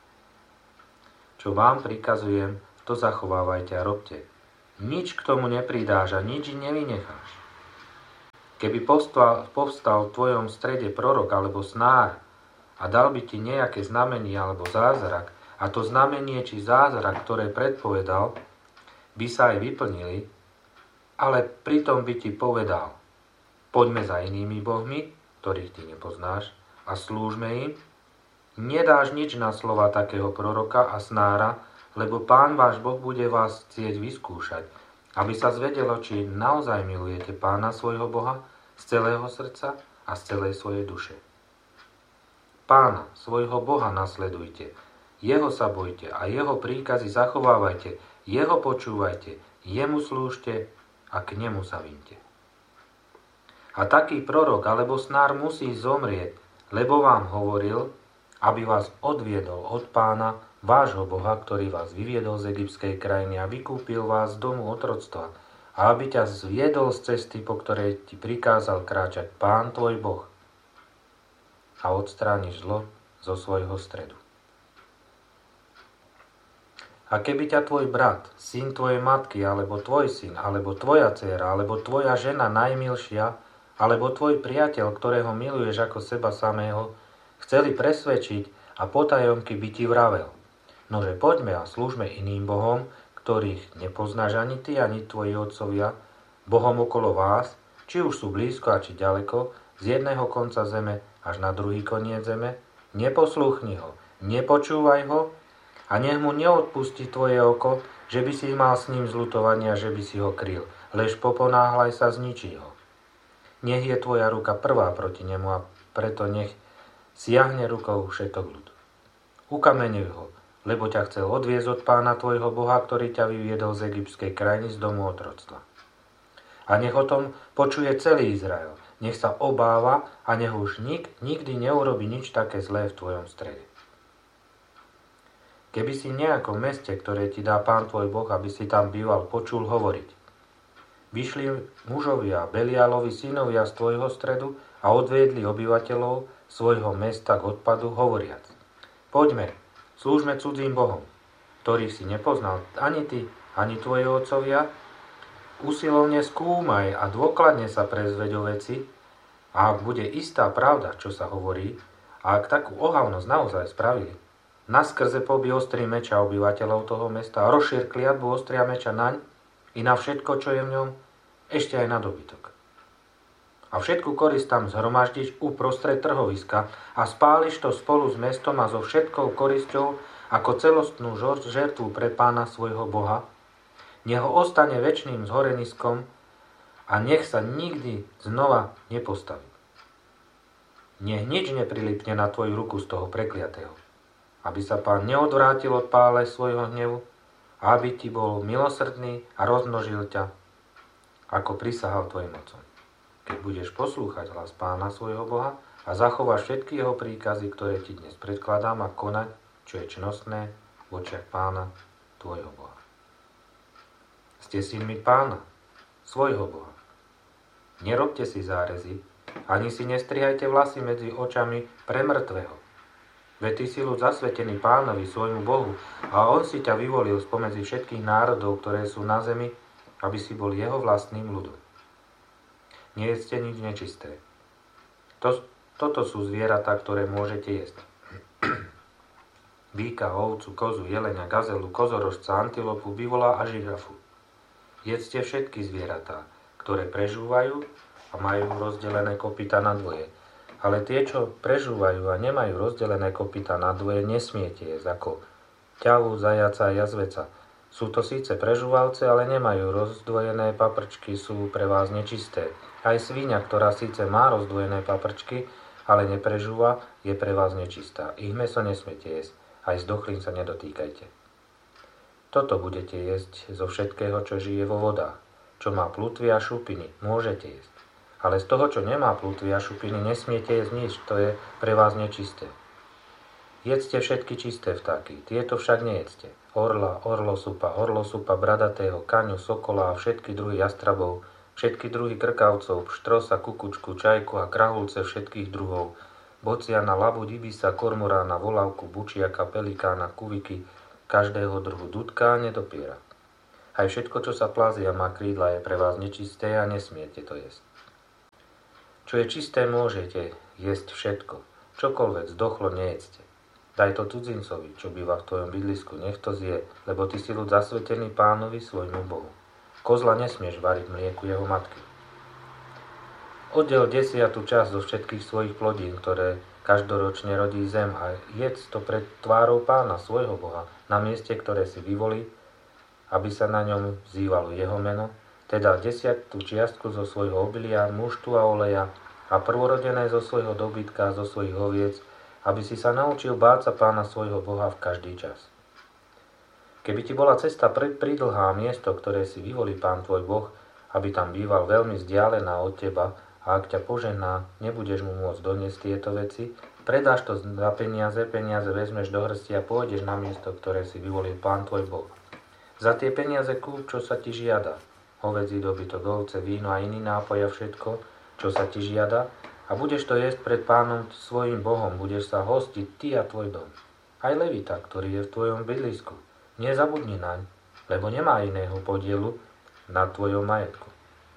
Čo vám prikazujem, to zachovávajte a robte. Nič k tomu nepridáš a nič nevynecháš. Keby povstal, povstal v tvojom strede prorok alebo snár a dal by ti nejaké znamenie alebo zázrak, a to znamenie či zázrak, ktoré predpovedal, by sa aj vyplnili, ale pritom by ti povedal: poďme za inými bohmi, ktorých ty nepoznáš, a slúžme im, nedáš nič na slova takého proroka a snára, lebo Pán váš Boh bude vás chcieť vyskúšať, aby sa zvedelo, či naozaj milujete Pána svojho Boha z celého srdca a z celej svojej duše. Pána, svojho Boha nasledujte, jeho sa bojte a jeho príkazy zachovávajte, jeho počúvajte, jemu slúžte a k nemu sa vynte. A taký prorok alebo snár musí zomrieť, lebo vám hovoril, aby vás odviedol od Pána, vášho Boha, ktorý vás vyviedol z egyptskej krajiny a vykúpil vás z domu otroctva, a aby ťa zviedol z cesty, po ktorej ti prikázal kráčať Pán tvoj Boh, a odstrániš zlo zo svojho stredu. A keby ťa tvoj brat, syn tvojej matky, alebo tvoj syn, alebo tvoja dcéra, alebo tvoja žena najmilšia, alebo tvoj priateľ, ktorého miluješ ako seba samého, chceli presvedčiť a potajomky by ti vravel: nože poďme a slúžme iným bohom, ktorých nepoznáš ani ty, ani tvoji otcovia, bohom okolo vás, či už sú blízko a či ďaleko, z jedného konca zeme až na druhý koniec zeme, neposlúchni ho, nepočúvaj ho, a nech mu neodpustí tvoje oko, že by si mal s ním zľutovania, že by si ho kryl, lež poponáhľaj sa, zničí ho. Nech je tvoja ruka prvá proti nemu a preto nech siahne rukou všetok ľud. Ukameňuj ho, lebo ťa chcel odviezť od Pána tvojho Boha, ktorý ťa vyviedol z egyptskej krajiny, z domu otroctva. A nech o tom počuje celý Izrael, nech sa obáva a nech už nik nikdy neurobi nič také zlé v tvojom strede. Keby si v nejakom meste, ktoré ti dá Pán tvoj Boh, aby si tam býval, počul hovoriť: vyšli mužovia, Beliálovi synovia z tvojho stredu a odviedli obyvateľov svojho mesta k odpadu, hovoriac: poďme, slúžme cudzím bohom, ktorých si nepoznal ani ty, ani tvoji otcovia, usilovne skúmaj a dôkladne sa prezveď o veci, a ak bude istá pravda, čo sa hovorí, a ak takú ohavnosť naozaj spravili, naskrze poby ostrý meča obyvateľov toho mesta a rozšír kliatbu ostria meča naň i na všetko, čo je v ňom, ešte aj na dobytok. A všetku korist tam zhromaždíš uprostred trhoviska a spáliš to spolu s mestom a so všetkou korisťou ako celostnú žertvu pre Pána svojho Boha. Nech ho ostane večným zhoreniskom a nech sa nikdy znova nepostaví. Nech nič neprilipne na tvoju ruku z toho prekliatého, aby sa Pán neodvrátil od pále svojho hnevu, a aby ti bol milosrdný a rozmnožil ťa, ako prisahal tvojim otcom. Keď budeš poslúchať hlas Pána svojho Boha a zachováš všetky jeho príkazy, ktoré ti dnes predkladám, a konať, čo je čnostné v očiach Pána tvojho Boha. Ste synmi Pána, svojho Boha. Nerobte si zárezy, ani si nestrihajte vlasy medzi očami pre mŕtvého. Veď ty si ľud zasvetený Pánovi, svojmu Bohu, a on si ťa vyvolil spomedzi všetkých národov, ktoré sú na zemi, aby si bol jeho vlastným ľudom. Nejedzte nič nečisté. To, toto sú zvieratá, ktoré môžete jesť. Býka, ovcu, kozu, jelenia, gazelu, kozorožca, antilopu, bivola a žirafu. Jedzte všetky zvieratá, ktoré prežúvajú a majú rozdelené kopyta na dvoje. Ale tie, čo prežúvajú a nemajú rozdelené kopyta na dvoje, nesmiete jesť, ako ťavu, zajaca a jazveca. Sú to síce prežúvalce, ale nemajú rozdvojené paprčky, sú pre vás nečisté. Aj svíňa, ktorá síce má rozdvojené paprčky, ale neprežúva, je pre vás nečistá. Ich mäso nesmiete jesť, aj zdochlín sa nedotýkajte. Toto budete jesť zo všetkého, čo žije vo vodách. Čo má plutvy a šupiny, môžete jesť. Ale z toho, čo nemá plutvy a šupiny, nesmiete jesť nič, to je pre vás nečisté. Jedzte všetky čisté vtáky, tieto však nejedzte. Orla, orlosupa, orlosupa bradatého, kaňu, sokola a všetky druhy jastrabov, všetky druhy krkavcov, pštrosa, kukučku, čajku a krahulce všetkých druhov, bociana, labuť, ibisa, kormorána, volavku, bučiaka, pelikána, kuviky, každého druhu dudka nedopiera. Aj všetko, čo sa plazí a má krídla, je pre vás nečisté a nesmiete to jesť. Čo je čisté, môžete jesť všetko. Čokoľvek zdochlo, nejedzte. Daj to cudzincovi, čo býva v tvojom bydlisku, nech to zje, lebo ty si ľud zasvetený Pánovi svojmu Bohu. Kozla nesmieš variť mlieku jeho matky. Oddel desiatu časť zo všetkých svojich plodín, ktoré každoročne rodí zem, a jedz to pred tvárou Pána svojho Boha, na mieste, ktoré si vyvolí, aby sa na ňom vzývalo jeho meno, teda desiatú čiastku zo svojho obilia, muštu a oleja a prvorodené zo svojho dobytka a zo svojich oviec, aby si sa naučil báť sa Pána svojho Boha v každý čas. Keby ti bola cesta pridlhá, miesto, ktoré si vyvolí Pán tvoj Boh, aby tam býval veľmi vzdialená od teba, a ak ťa požehná, nebudeš mu môcť doniesť tieto veci, predáš to za peniaze, peniaze vezmeš do hrsti a pôjdeš na miesto, ktoré si vyvolil Pán tvoj Boh. Za tie peniaze kúp, čo sa ti žiada, hovädzí, dobytok, ovce, víno a iný nápoj a všetko, čo sa ti žiada, a budeš to jesť pred Pánom svojim Bohom, budeš sa hostiť ty a tvoj dom. Aj levita, ktorý je v tvojom bydlisku, nezabudni naň, lebo nemá iného podielu na tvojom majetku.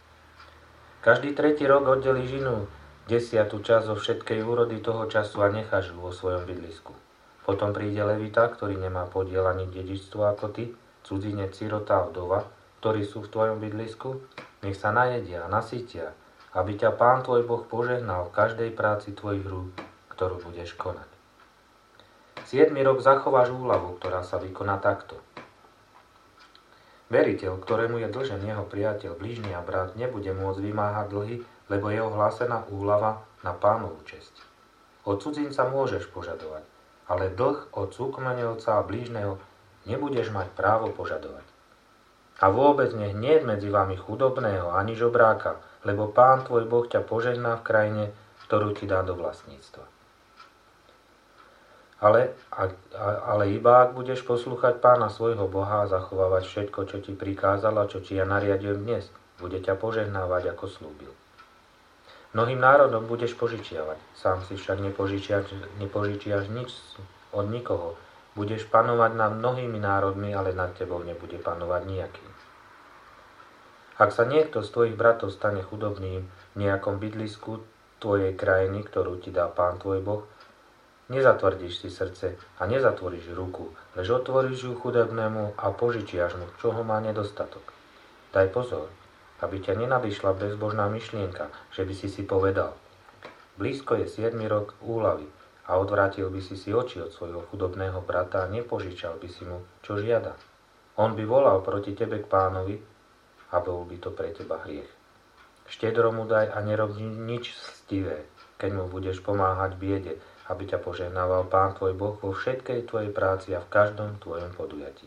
Každý tretí rok oddelíš inú desiatu časť zo všetkej úrody toho času a necháš ju vo svojom bydlisku. Potom príde levita, ktorý nemá podiel ani dedičstvo ako ty, cudzinec, sirota a vdova, ktorí sú v tvojom bydlisku, nech sa najedia a nasýtia, aby ťa Pán tvoj Boh požehnal v každej práci tvojich rúk, ktorú budeš konať. Siedmy rok zachováš úľavu, ktorá sa vykoná takto. Veriteľ, ktorému je dlžen jeho priateľ, blížny a brat, nebude môcť vymáhať dlhy, lebo je ohlásená úľava na Pánovu česť. Od cudzinca môžeš požadovať, ale dlh od súkmeňovca a blížneho nebudeš mať právo požadovať. A vôbec nech nie je medzi vami chudobného ani žobráka, lebo Pán tvoj Boh ťa požehná v krajine, ktorú ti dá do vlastníctva. Ale, a, a, ale iba ak budeš poslúchať Pána svojho Boha a zachovávať všetko, čo ti prikázal a čo ti ja nariadujem dnes, bude ťa požehnávať, ako slúbil. Mnohým národom budeš požičiavať, sám si však nepožičiaš, nepožičiaš nič od nikoho. Budeš panovať nad mnohými národmi, ale nad tebou nebude panovať nejaký. Ak sa niekto z tvojich bratov stane chudobným v nejakom bydlisku tvojej krajiny, ktorú ti dá Pán tvoj Boh, nezatvrdíš si srdce a nezatvoríš ruku, lež otvoríš ju chudobnému a požičiaš mu, čoho má nedostatok. Daj pozor, aby ťa nenadišla bezbožná myšlienka, že by si si povedal: blízko je siedmy rok úľavy, a odvrátil by si si oči od svojho chudobného brata a nepožičal by si mu, čo žiada. On by volal proti tebe k Pánovi a bol by to pre teba hriech. Štedro mu daj a nerob nič stivé, keď mu budeš pomáhať v biede, aby ťa požehnával Pán tvoj Boh vo všetkej tvojej práci a v každom tvojom podujatí.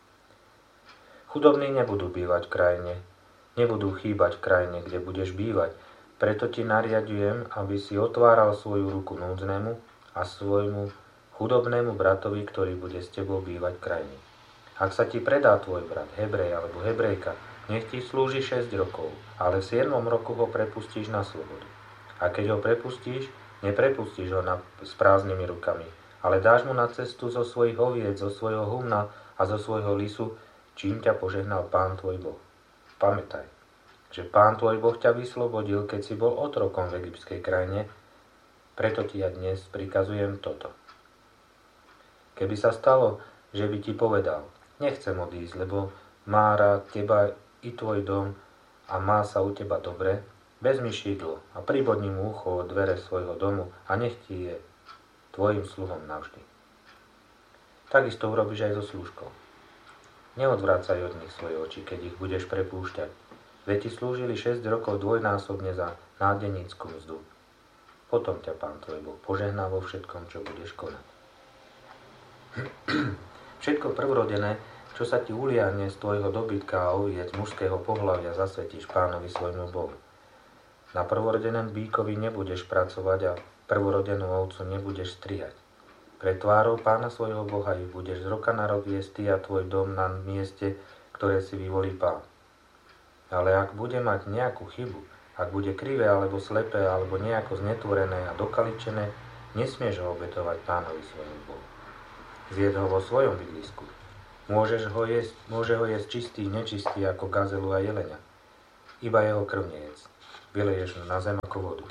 Chudobní nebudú bývať v krajine, nebudú chýbať v krajine, kde budeš bývať, preto ti nariadujem, aby si otváral svoju ruku núdznemu a svojmu chudobnému bratovi, ktorý bude s tebou bývať v krajine. Ak sa ti predá tvoj brat, Hebrej alebo Hebrejka, nech ti slúži šesť rokov, ale v siedmom roku ho prepustíš na slobodu. A keď ho prepustíš, neprepustíš ho na, s prázdnymi rukami, ale dáš mu na cestu zo svojich oviec, zo svojho humna a zo svojho lisu, čím ťa požehnal Pán tvoj Boh. Pamätaj, že Pán tvoj Boh ťa vyslobodil, keď si bol otrokom v egyptskej krajine, preto ti ja dnes prikazujem toto. Keby sa stalo, že by ti povedal: nechcem odísť, lebo má rád teba i tvoj dom a má sa u teba dobre, vezmi šidlo a pribodni mu ucho od dvere svojho domu a nech ti je tvojim sluhom navždy. Takisto urobíš aj so slúžkou. Neodvracaj od nich svoje oči, keď ich budeš prepúšťať. Veď ti slúžili šesť rokov dvojnásobne za nádenícku mzdu. Potom ťa Pán tvoj Boh požehná vo všetkom, čo budeš konať. Všetko prvorodené, čo sa ti uliahne z tvojho dobytka a oviec mužského pohlavia, zasvetíš Pánovi svojmu Bohu. Na prvorodenom bíkovi nebudeš pracovať a prvorodenú ovcu nebudeš strihať. Pred tvárou Pána svojho Boha ich budeš z roka na rok viesť ty a tvoj dom na mieste, ktoré si vyvolí Pán. Ale ak bude mať nejakú chybu, ak bude krivé alebo slepé, alebo nejako znetvorené a dokaličené, nesmieš ho obetovať Pánovi svojmu Bohu. Zjed ho vo svojom bydlisku. Môžeš ho jesť, môže ho jesť čistý, nečistý ako gazelu a jelenia. Iba jeho krv nejedz. Vyleješ na zem ako vodu.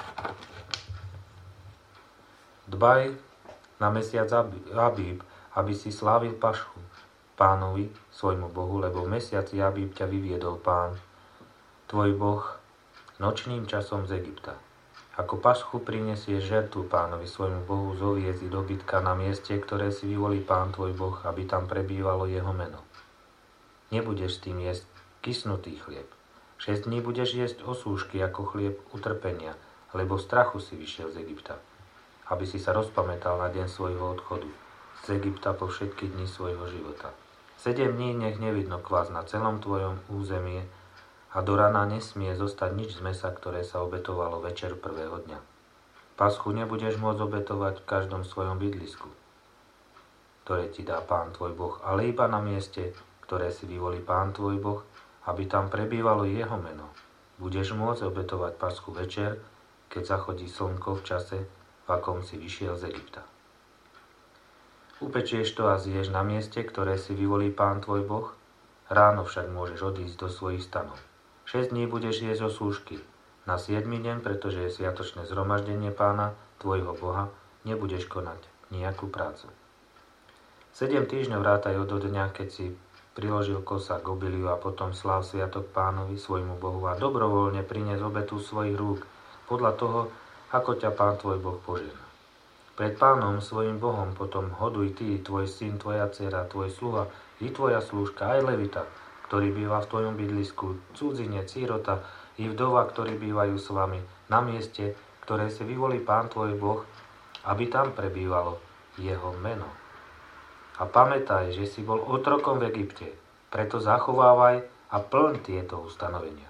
Dbaj na mesiac Abíb, aby si slávil Pašku Pánovi, svojmu Bohu, lebo v mesiaci Abíb ťa vyviedol Pán, tvoj Boh, nočným časom z Egypta. Ako Paschu prinesieš žertu Pánovi, svojmu Bohu, z oviec i dobytka na mieste, ktoré si vyvolí Pán tvoj Boh, aby tam prebývalo jeho meno. Nebudeš s tým jesť kysnutý chlieb. Šesť dní budeš jesť osúšky ako chlieb utrpenia, lebo v strachu si vyšiel z Egypta, aby si sa rozpamätal na deň svojho odchodu z Egypta po všetky dni svojho života. Sedem dní nech nevidno kvás na celom tvojom území a do rana nesmie zostať nič z mesa, ktoré sa obetovalo večer prvého dňa. Paschu nebudeš môcť obetovať v každom svojom bydlisku, ktoré ti dá Pán tvoj Boh, ale iba na mieste, ktoré si vyvolí Pán tvoj Boh, aby tam prebývalo jeho meno. Budeš môcť obetovať Paschu večer, keď zachodí slnko v čase, v akom si vyšiel z Egypta. Upečieš to a zješ na mieste, ktoré si vyvolí Pán tvoj Boh, ráno však môžeš odísť do svojich stanov. Šesť dní budeš jesť osúšky. Na siedmy deň, pretože je sviatočné zhromaždenie Pána, tvojho Boha, nebudeš konať nejakú prácu. Sedem týždňov rátaj od dňa, keď si priložil kosa k obiliu a potom sláv sviatok Pánovi, svojmu Bohu a dobrovoľne prinies obetu svojich rúk, podľa toho, ako ťa Pán tvoj Boh požehná. Pred Pánom svojim Bohom potom hoduj ty, tvoj syn, tvoja dcera, tvoj sluha i tvoja slúžka, aj levita, ktorý býva v tvojom bydlisku, cudzinec, sírota i vdova, ktorí bývajú s vami, na mieste, ktoré si vyvolí Pán tvoj Boh, aby tam prebývalo jeho meno. A pamätaj, že si bol otrokom v Egypte, preto zachovávaj a plň tieto ustanovenia.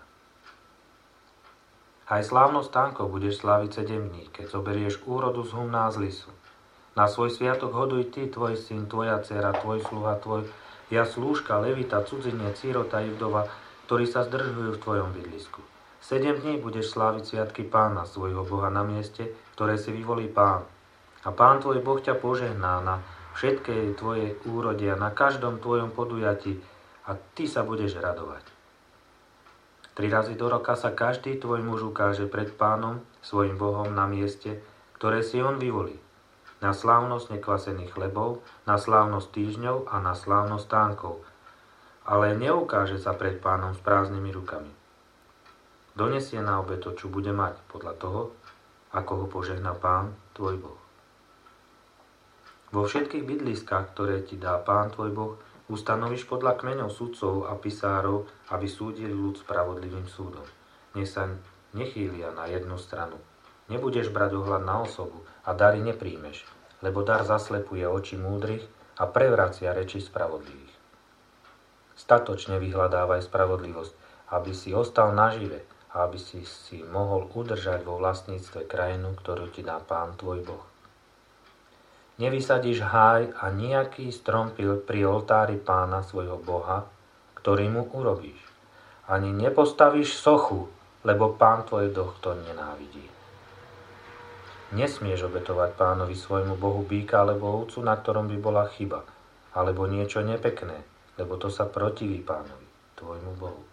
Aj slávnosť stánkov budeš sláviť sedem dní, keď zoberieš úrodu z humná z lisu. Na svoj sviatok hoduj ty, tvoj syn, tvoja dcera, tvoj sluha, tvoj ja slúžka, levita, cudzinec, sírota i vdova, ktorí sa zdržujú v tvojom bydlisku. Sedem dní budeš sláviť sviatky Pána, svojho Boha, na mieste, ktoré si vyvolí Pán. A Pán tvoj Boh ťa požehná na všetkej tvojej úrode a na každom tvojom podujatí a ty sa budeš radovať. Tri razy do roka sa každý tvoj muž ukáže pred Pánom, svojim Bohom, na mieste, ktoré si on vyvolí. Na slávnosť nekvasených chlebov, na slávnosť týždňov a na slávnosť stánkov. Ale neukáže sa pred Pánom s prázdnymi rukami. Donesie na obeto, čo bude mať, podľa toho, ako ho požehná Pán tvoj Boh. Vo všetkých bydliskách, ktoré ti dá Pán tvoj Boh, ustanovíš podľa kmeňov sudcov a pisárov, aby súdili ľud spravodlivým súdom. Nech sa nechýlia na jednu stranu. Nebudeš brať ohľad na osobu a dary nepríjmeš, lebo dar zaslepuje oči múdrych a prevracia reči spravodlivých. Statočne vyhľadávaj spravodlivosť, aby si ostal nažive a aby si si mohol udržať vo vlastníctve krajinu, ktorú ti dá Pán tvoj Boh. Nevysadíš háj a nejaký strom pri oltári Pána svojho Boha, ktorý mu urobíš. Ani nepostavíš sochu, lebo Pán tvoj Boh to nenávidí. Nesmieš obetovať Pánovi svojmu Bohu býka alebo ovcu, na ktorom by bola chyba, alebo niečo nepekné, lebo to sa protiví Pánovi, tvojmu Bohu.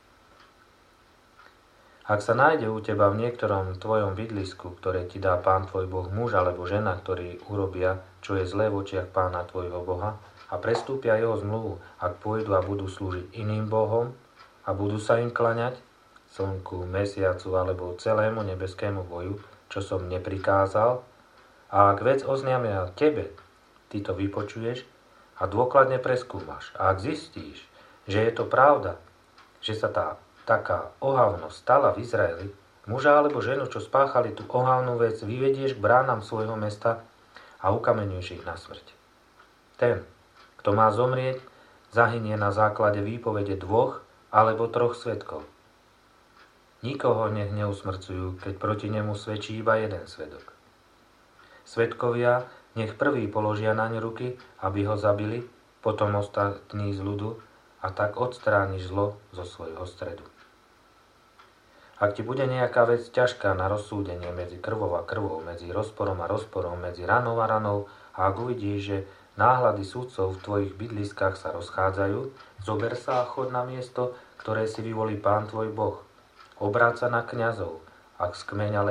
Ak sa nájde u teba v niektorom tvojom bydlisku, ktoré ti dá Pán tvoj Boh, muž alebo žena, ktorí urobia, čo je zlé v očiach Pána tvojho Boha a prestúpia jeho zmluvu, ak pôjdu a budú slúžiť iným bohom a budú sa im klaňať, slnku, mesiacu alebo celému nebeskému boju, čo som neprikázal, a ak vec oznámia tebe, ty to vypočuješ a dôkladne preskúmaš. A ak zistíš, že je to pravda, že sa tá taká ohavnosť stala v Izraeli, muža alebo ženu, čo spáchali tú ohavnú vec, vyvedieš k bránam svojho mesta a ukameňuješ ich na smrť. Ten, kto má zomrieť, zahynie na základe výpovede dvoch alebo troch svedkov. Nikoho nech neusmrcujú, keď proti nemu svedčí iba jeden svedok. Svedkovia Nech prvý položia naň ruky, aby ho zabili, potom ostatní z ľudu, a tak odstrániš zlo zo svojho stredu. Ak ti bude nejaká vec ťažká na rozsúdenie medzi krvou a krvou, medzi rozporom a rozporom, medzi ranou a ranou, a ak uvidíš, že náhľady súdcov v tvojich bydliskách sa rozchádzajú, zober sa a chod na miesto, ktoré si vyvolí Pán tvoj Boh. Obráť sa na kňazov, ak z kmeňa